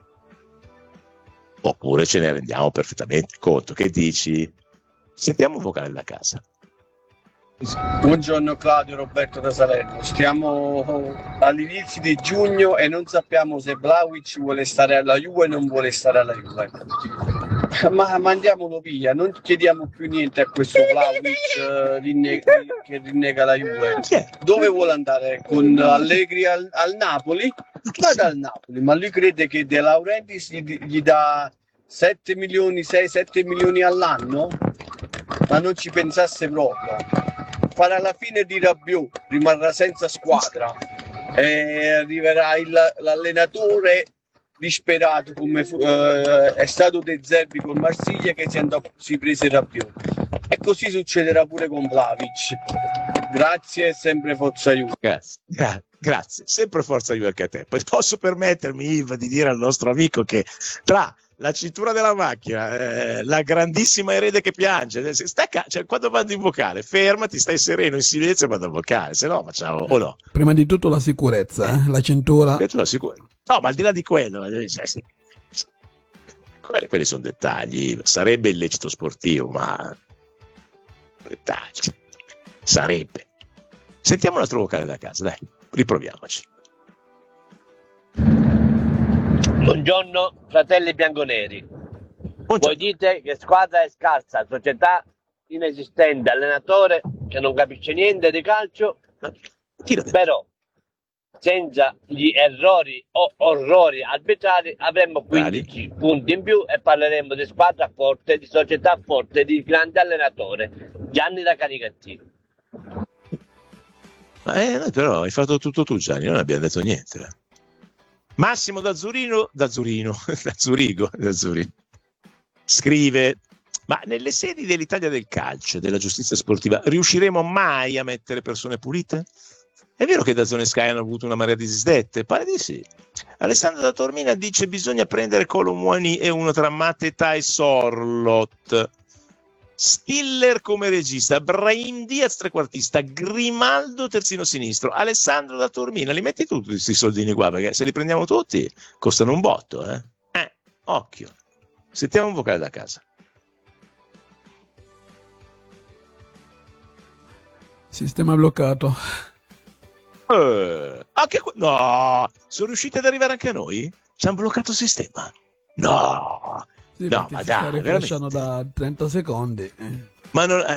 Speaker 1: Oppure ce ne rendiamo perfettamente conto. Che dici? Sentiamo un vocale da casa.
Speaker 16: Buongiorno Claudio, Roberto da Salerno. Stiamo all'inizio di giugno e non sappiamo se Vlahovic vuole stare alla Juve o non vuole stare alla Juve. Ma mandiamolo via, non chiediamo più niente a questo Vlahovic che rinnega la Juve. Dove vuole andare? Con Allegri al Napoli? Vada al Napoli, ma lui crede che De Laurentiis gli dà 7 milioni, 6-7 milioni all'anno? Ma non ci pensasse proprio. Farà la fine di Rabiot, rimarrà senza squadra e arriverà l'allenatore disperato come è stato De Zerbi con Marsiglia che si prese Rabiot, e così succederà pure con Vlahovic. Grazie e sempre Forza Juve.
Speaker 1: Grazie, sempre Forza Juve anche a te. Poi posso permettermi, Iva, di dire al nostro amico che tra la cintura della macchina, la grandissima erede che piange, cioè, quando vado in vocale, fermati, stai sereno, in silenzio e vado a vocale, se no facciamo o no.
Speaker 5: Prima di tutto la sicurezza, la cintura.
Speaker 1: No, ma al di là di quello, quelli sono dettagli. Sarebbe illecito sportivo, ma dettagli. Sarebbe. Sentiamo un altro vocale da casa, dai, riproviamoci.
Speaker 17: Buongiorno fratelli bianconeri. Voi dite che squadra è scarsa, società inesistente, allenatore che non capisce niente di calcio, però senza gli errori o orrori arbitrari avremmo 15 punti in più e parleremo di squadra forte, di società forte, di grande allenatore. Gianni da Canicattì.
Speaker 1: Noi però hai fatto tutto tu, Gianni, non abbiamo detto niente. Massimo da Zurigo scrive: ma nelle sedi dell'Italia del calcio e della giustizia sportiva riusciremo mai a mettere persone pulite? È vero che da Zone Sky hanno avuto una marea di disdette? Pare di sì. Alessandro da Tormina dice: bisogna prendere Colomwani e uno tra Mateta e Sorlot, Stiller come regista, Brahim Diaz trequartista, Grimaldo terzino sinistro. Alessandro da Tormina, li metti tutti questi soldini qua, perché se li prendiamo tutti costano un botto, occhio. Sentiamo un vocale da casa.
Speaker 5: Sistema bloccato.
Speaker 1: No, sono riusciti ad arrivare anche a noi? Ci hanno bloccato il sistema? No.
Speaker 5: Sì,
Speaker 1: no, ma dai,
Speaker 5: veramente da 30 secondi.
Speaker 1: Ma non,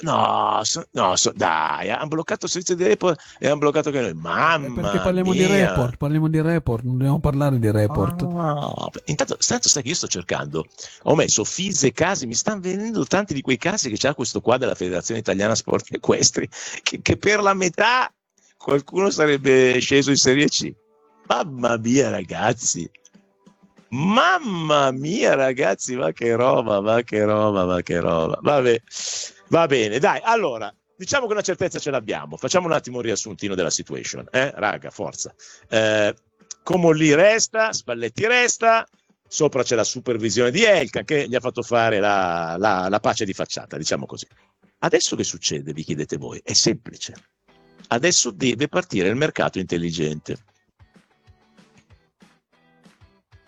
Speaker 1: dai, hanno bloccato il servizio di report e hanno bloccato anche noi. Mamma
Speaker 5: perché parliamo
Speaker 1: mia.
Speaker 5: di report, non dobbiamo parlare di report.
Speaker 1: Intanto sai che io sto cercando, ho messo Fise casi, mi stanno venendo tanti di quei casi che c'ha questo qua della Federazione Italiana Sport Equestri, che per la metà qualcuno sarebbe sceso in Serie C. Mamma mia ragazzi, ma che roba. Vabbè, va bene, dai, allora, diciamo che una certezza ce l'abbiamo, facciamo un attimo un riassuntino della situation, raga, forza. Comolli resta, Spalletti resta, sopra c'è la supervisione di Elka che gli ha fatto fare la pace di facciata, diciamo così. Adesso che succede, vi chiedete voi? È semplice. Adesso deve partire il mercato intelligente.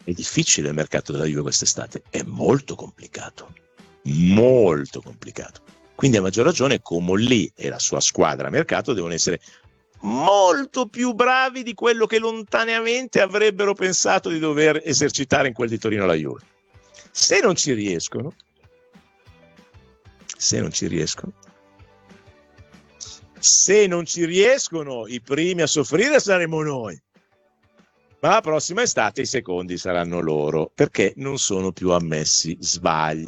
Speaker 1: È difficile il mercato della Juve quest'estate, è molto complicato, molto complicato. Quindi a maggior ragione Comolli e la sua squadra a mercato devono essere molto più bravi di quello che lontaneamente avrebbero pensato di dover esercitare in quel di Torino la Juve. Se non ci riescono, se non ci riescono, i primi a soffrire saremo noi. Ma la prossima estate i secondi saranno loro, perché non sono più ammessi sbagli.